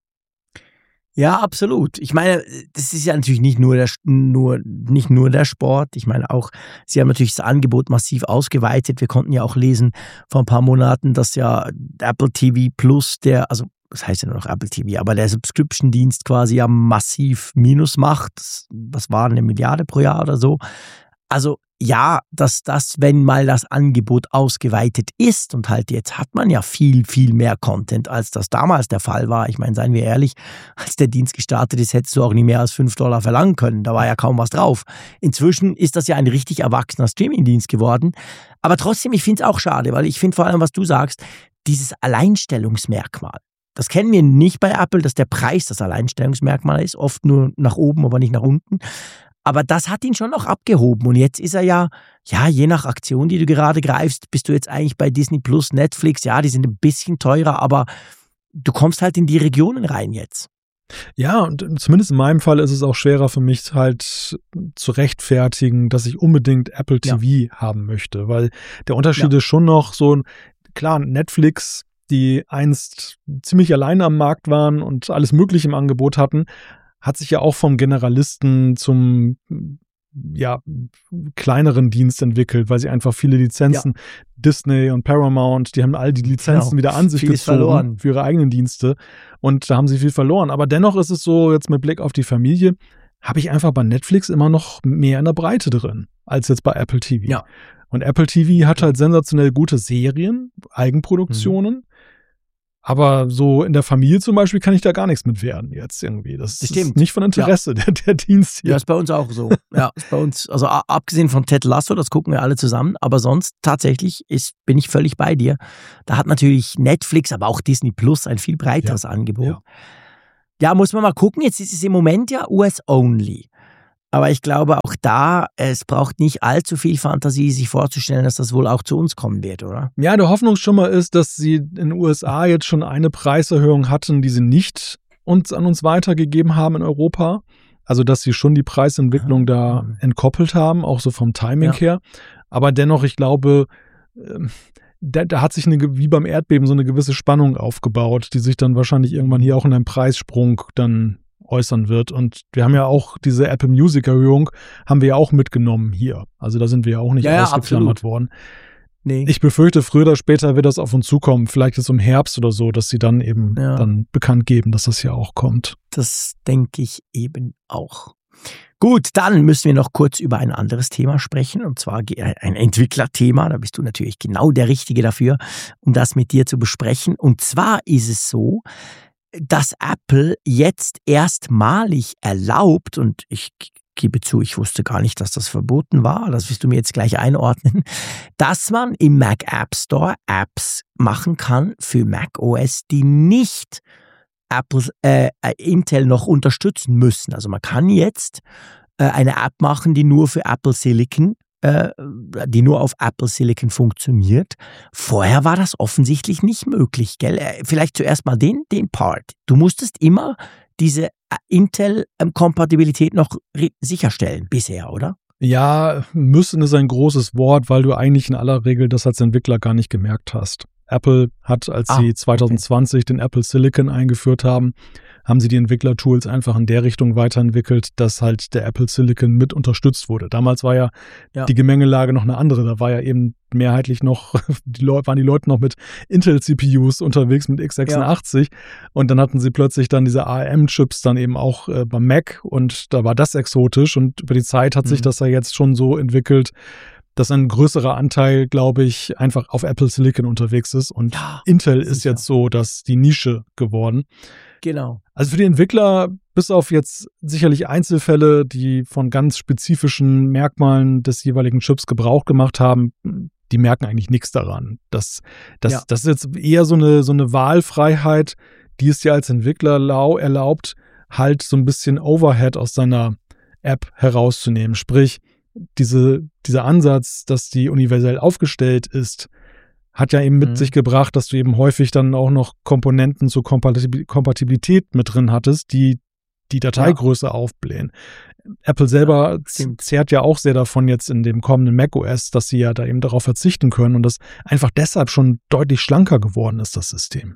Speaker 1: Ja, absolut. Ich meine, das ist ja natürlich nicht nur der Sport. Ich meine auch, sie haben natürlich das Angebot massiv ausgeweitet. Wir konnten ja auch lesen vor ein paar Monaten, dass ja Apple TV Plus, das heißt ja nur noch Apple TV, aber der Subscription-Dienst quasi ja massiv Minus macht. Was war 1 Milliarde pro Jahr oder so? Also ja, dass das, wenn mal das Angebot ausgeweitet ist und halt jetzt hat man ja viel, viel mehr Content, als das damals der Fall war. Ich meine, seien wir ehrlich, als der Dienst gestartet ist, hättest du auch nicht mehr als $5 verlangen können. Da war ja kaum was drauf. Inzwischen ist das ja ein richtig erwachsener Streamingdienst geworden. Aber trotzdem, ich finde es auch schade, weil ich finde vor allem, was du sagst, dieses Alleinstellungsmerkmal. Das kennen wir nicht bei Apple, dass der Preis das Alleinstellungsmerkmal ist. Oft nur nach oben, aber nicht nach unten. Aber das hat ihn schon noch abgehoben. Und jetzt ist er ja, je nach Aktion, die du gerade greifst, bist du jetzt eigentlich bei Disney Plus, Netflix. Ja, die sind ein bisschen teurer, aber du kommst halt in die Regionen rein jetzt.
Speaker 2: Ja, und zumindest in meinem Fall ist es auch schwerer für mich halt zu rechtfertigen, dass ich unbedingt Apple TV haben möchte. Weil der Unterschied ist schon noch so, klar, Netflix die einst ziemlich alleine am Markt waren und alles Mögliche im Angebot hatten, hat sich ja auch vom Generalisten zum kleineren Dienst entwickelt, weil sie einfach viele Lizenzen, Disney und Paramount, die haben all die Lizenzen wieder an sich gezogen für ihre eigenen Dienste und da haben sie viel verloren. Aber dennoch ist es so, jetzt mit Blick auf die Familie, habe ich einfach bei Netflix immer noch mehr in der Breite drin, als jetzt bei Apple TV.
Speaker 1: Ja.
Speaker 2: Und Apple TV hat halt sensationell gute Serien, Eigenproduktionen, aber so in der Familie zum Beispiel kann ich da gar nichts mit werden jetzt irgendwie. Das ist nicht von Interesse, der Dienst hier.
Speaker 1: Ja, ist bei uns auch so. Ja, ist bei uns, also abgesehen von Ted Lasso, das gucken wir alle zusammen, aber sonst tatsächlich bin ich völlig bei dir. Da hat natürlich Netflix, aber auch Disney Plus ein viel breiteres Angebot. Ja, muss man mal gucken. Jetzt ist es im Moment ja US-only. Aber ich glaube auch da, es braucht nicht allzu viel Fantasie, sich vorzustellen, dass das wohl auch zu uns kommen wird, oder?
Speaker 2: Ja, der Hoffnungsschimmer ist, dass sie in den USA jetzt schon eine Preiserhöhung hatten, die sie nicht an uns weitergegeben haben in Europa. Also, dass sie schon die Preisentwicklung da entkoppelt haben, auch so vom Timing her. Aber dennoch, ich glaube, da hat sich wie beim Erdbeben so eine gewisse Spannung aufgebaut, die sich dann wahrscheinlich irgendwann hier auch in einem Preissprung dann äußern wird. Und wir haben ja auch diese Apple Music Erhöhung, haben wir ja auch mitgenommen hier. Also da sind wir ja auch nicht ausgeklammert worden. Nee. Ich befürchte, früher oder später wird das auf uns zukommen. Vielleicht ist es im Herbst oder so, dass sie dann eben dann bekannt geben, dass das ja auch kommt.
Speaker 1: Das denke ich eben auch. Gut, dann müssen wir noch kurz über ein anderes Thema sprechen, und zwar ein Entwicklerthema. Da bist du natürlich genau der Richtige dafür, um das mit dir zu besprechen. Und zwar ist es so, dass Apple jetzt erstmalig erlaubt, und ich gebe zu, ich wusste gar nicht, dass das verboten war, das wirst du mir jetzt gleich einordnen, dass man im Mac App Store Apps machen kann für Mac OS, die nicht Intel noch unterstützen müssen. Also man kann jetzt eine App machen, die nur für Apple Silicon, die nur auf Apple Silicon funktioniert. Vorher war das offensichtlich nicht möglich, gell? Vielleicht zuerst mal den Part. Du musstest immer diese Intel-Kompatibilität noch sicherstellen bisher, oder?
Speaker 2: Ja, müssen ist ein großes Wort, weil du eigentlich in aller Regel das als Entwickler gar nicht gemerkt hast. Apple hat, als sie 2020 den Apple Silicon eingeführt haben, haben sie die Entwicklertools einfach in der Richtung weiterentwickelt, dass halt der Apple Silicon mit unterstützt wurde. Damals war ja die Gemengelage noch eine andere. Da war ja eben mehrheitlich noch, waren die Leute noch mit Intel-CPUs unterwegs, mit x86. Und dann hatten sie plötzlich dann diese ARM-Chips dann eben auch beim Mac und da war das exotisch. Und über die Zeit hat sich das ja jetzt schon so entwickelt, dass ein größerer Anteil, glaube ich, einfach auf Apple Silicon unterwegs ist. Und Intel ist jetzt so, dass die Nische geworden.
Speaker 1: Genau.
Speaker 2: Also für die Entwickler, bis auf jetzt sicherlich Einzelfälle, die von ganz spezifischen Merkmalen des jeweiligen Chips Gebrauch gemacht haben, die merken eigentlich nichts daran. Das ist jetzt eher so eine Wahlfreiheit, die es dir als Entwickler erlaubt, halt so ein bisschen Overhead aus seiner App herauszunehmen. Sprich, dieser Ansatz, dass die universell aufgestellt ist, hat ja eben mit sich gebracht, dass du eben häufig dann auch noch Komponenten zur Kompatibilität mit drin hattest, die Dateigröße aufblähen. Apple selber zehrt ja auch sehr davon jetzt in dem kommenden macOS, dass sie ja da eben darauf verzichten können und das einfach deshalb schon deutlich schlanker geworden ist, das System.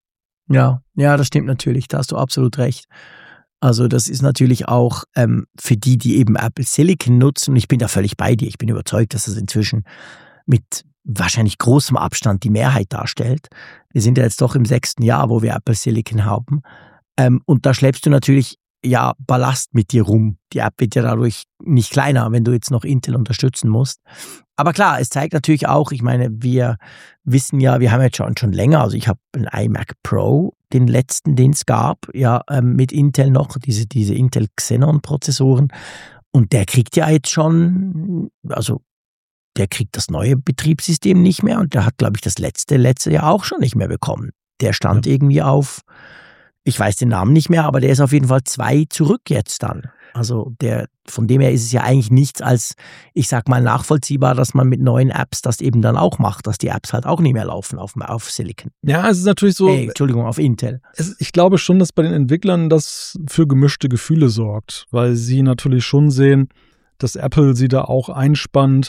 Speaker 1: Ja, das stimmt natürlich, da hast du absolut recht. Also das ist natürlich auch für die eben Apple Silicon nutzen, und ich bin da völlig bei dir, ich bin überzeugt, dass das inzwischen mit wahrscheinlich großem Abstand die Mehrheit darstellt. Wir sind ja jetzt doch im 6. Jahr, wo wir Apple Silicon haben. Und da schleppst du natürlich Ballast mit dir rum. Die App wird ja dadurch nicht kleiner, wenn du jetzt noch Intel unterstützen musst. Aber klar, es zeigt natürlich auch, ich meine, wir wissen ja, wir haben jetzt schon länger, also ich habe einen iMac Pro, den letzten, den es gab, mit Intel noch, diese Intel Xenon-Prozessoren. Und der kriegt ja jetzt schon, also der kriegt das neue Betriebssystem nicht mehr und der hat, glaube ich, das letzte Jahr auch schon nicht mehr bekommen. Der stand irgendwie auf, ich weiß den Namen nicht mehr, aber der ist auf jeden Fall 2 zurück jetzt dann. Also von dem her ist es ja eigentlich nichts als, ich sag mal, nachvollziehbar, dass man mit neuen Apps das eben dann auch macht, dass die Apps halt auch nicht mehr laufen auf Silicon.
Speaker 2: Ja, es ist natürlich so.
Speaker 1: Auf Intel.
Speaker 2: Ich glaube schon, dass bei den Entwicklern das für gemischte Gefühle sorgt, weil sie natürlich schon sehen, dass Apple sie da auch einspannt,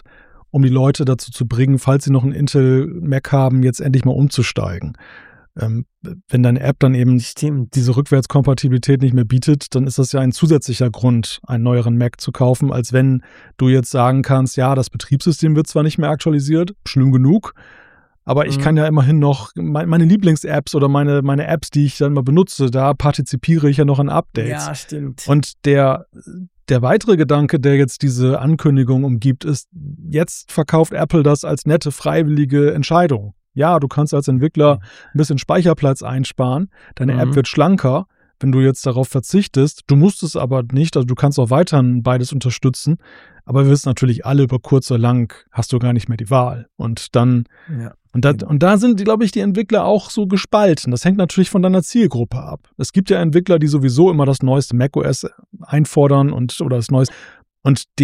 Speaker 2: um die Leute dazu zu bringen, falls sie noch einen Intel Mac haben, jetzt endlich mal umzusteigen. Wenn deine App dann eben diese Rückwärtskompatibilität nicht mehr bietet, dann ist das ja ein zusätzlicher Grund, einen neueren Mac zu kaufen, als wenn du jetzt sagen kannst, ja, das Betriebssystem wird zwar nicht mehr aktualisiert, schlimm genug, aber ich kann ja immerhin noch meine Lieblings-Apps oder meine Apps, die ich dann mal benutze, da partizipiere ich ja noch an Updates.
Speaker 1: Ja, stimmt.
Speaker 2: Und der weitere Gedanke, der jetzt diese Ankündigung umgibt, ist, jetzt verkauft Apple das als nette, freiwillige Entscheidung. Ja, du kannst als Entwickler ein bisschen Speicherplatz einsparen, deine App wird schlanker, wenn du jetzt darauf verzichtest. Du musst es aber nicht, also du kannst auch weiterhin beides unterstützen, aber wir wissen natürlich alle, über kurz oder lang hast du gar nicht mehr die Wahl. Und dann, und da sind, glaube ich, die Entwickler auch so gespalten. Das hängt natürlich von deiner Zielgruppe ab. Es gibt ja Entwickler, die sowieso immer das neueste macOS einfordern oder das neueste. Und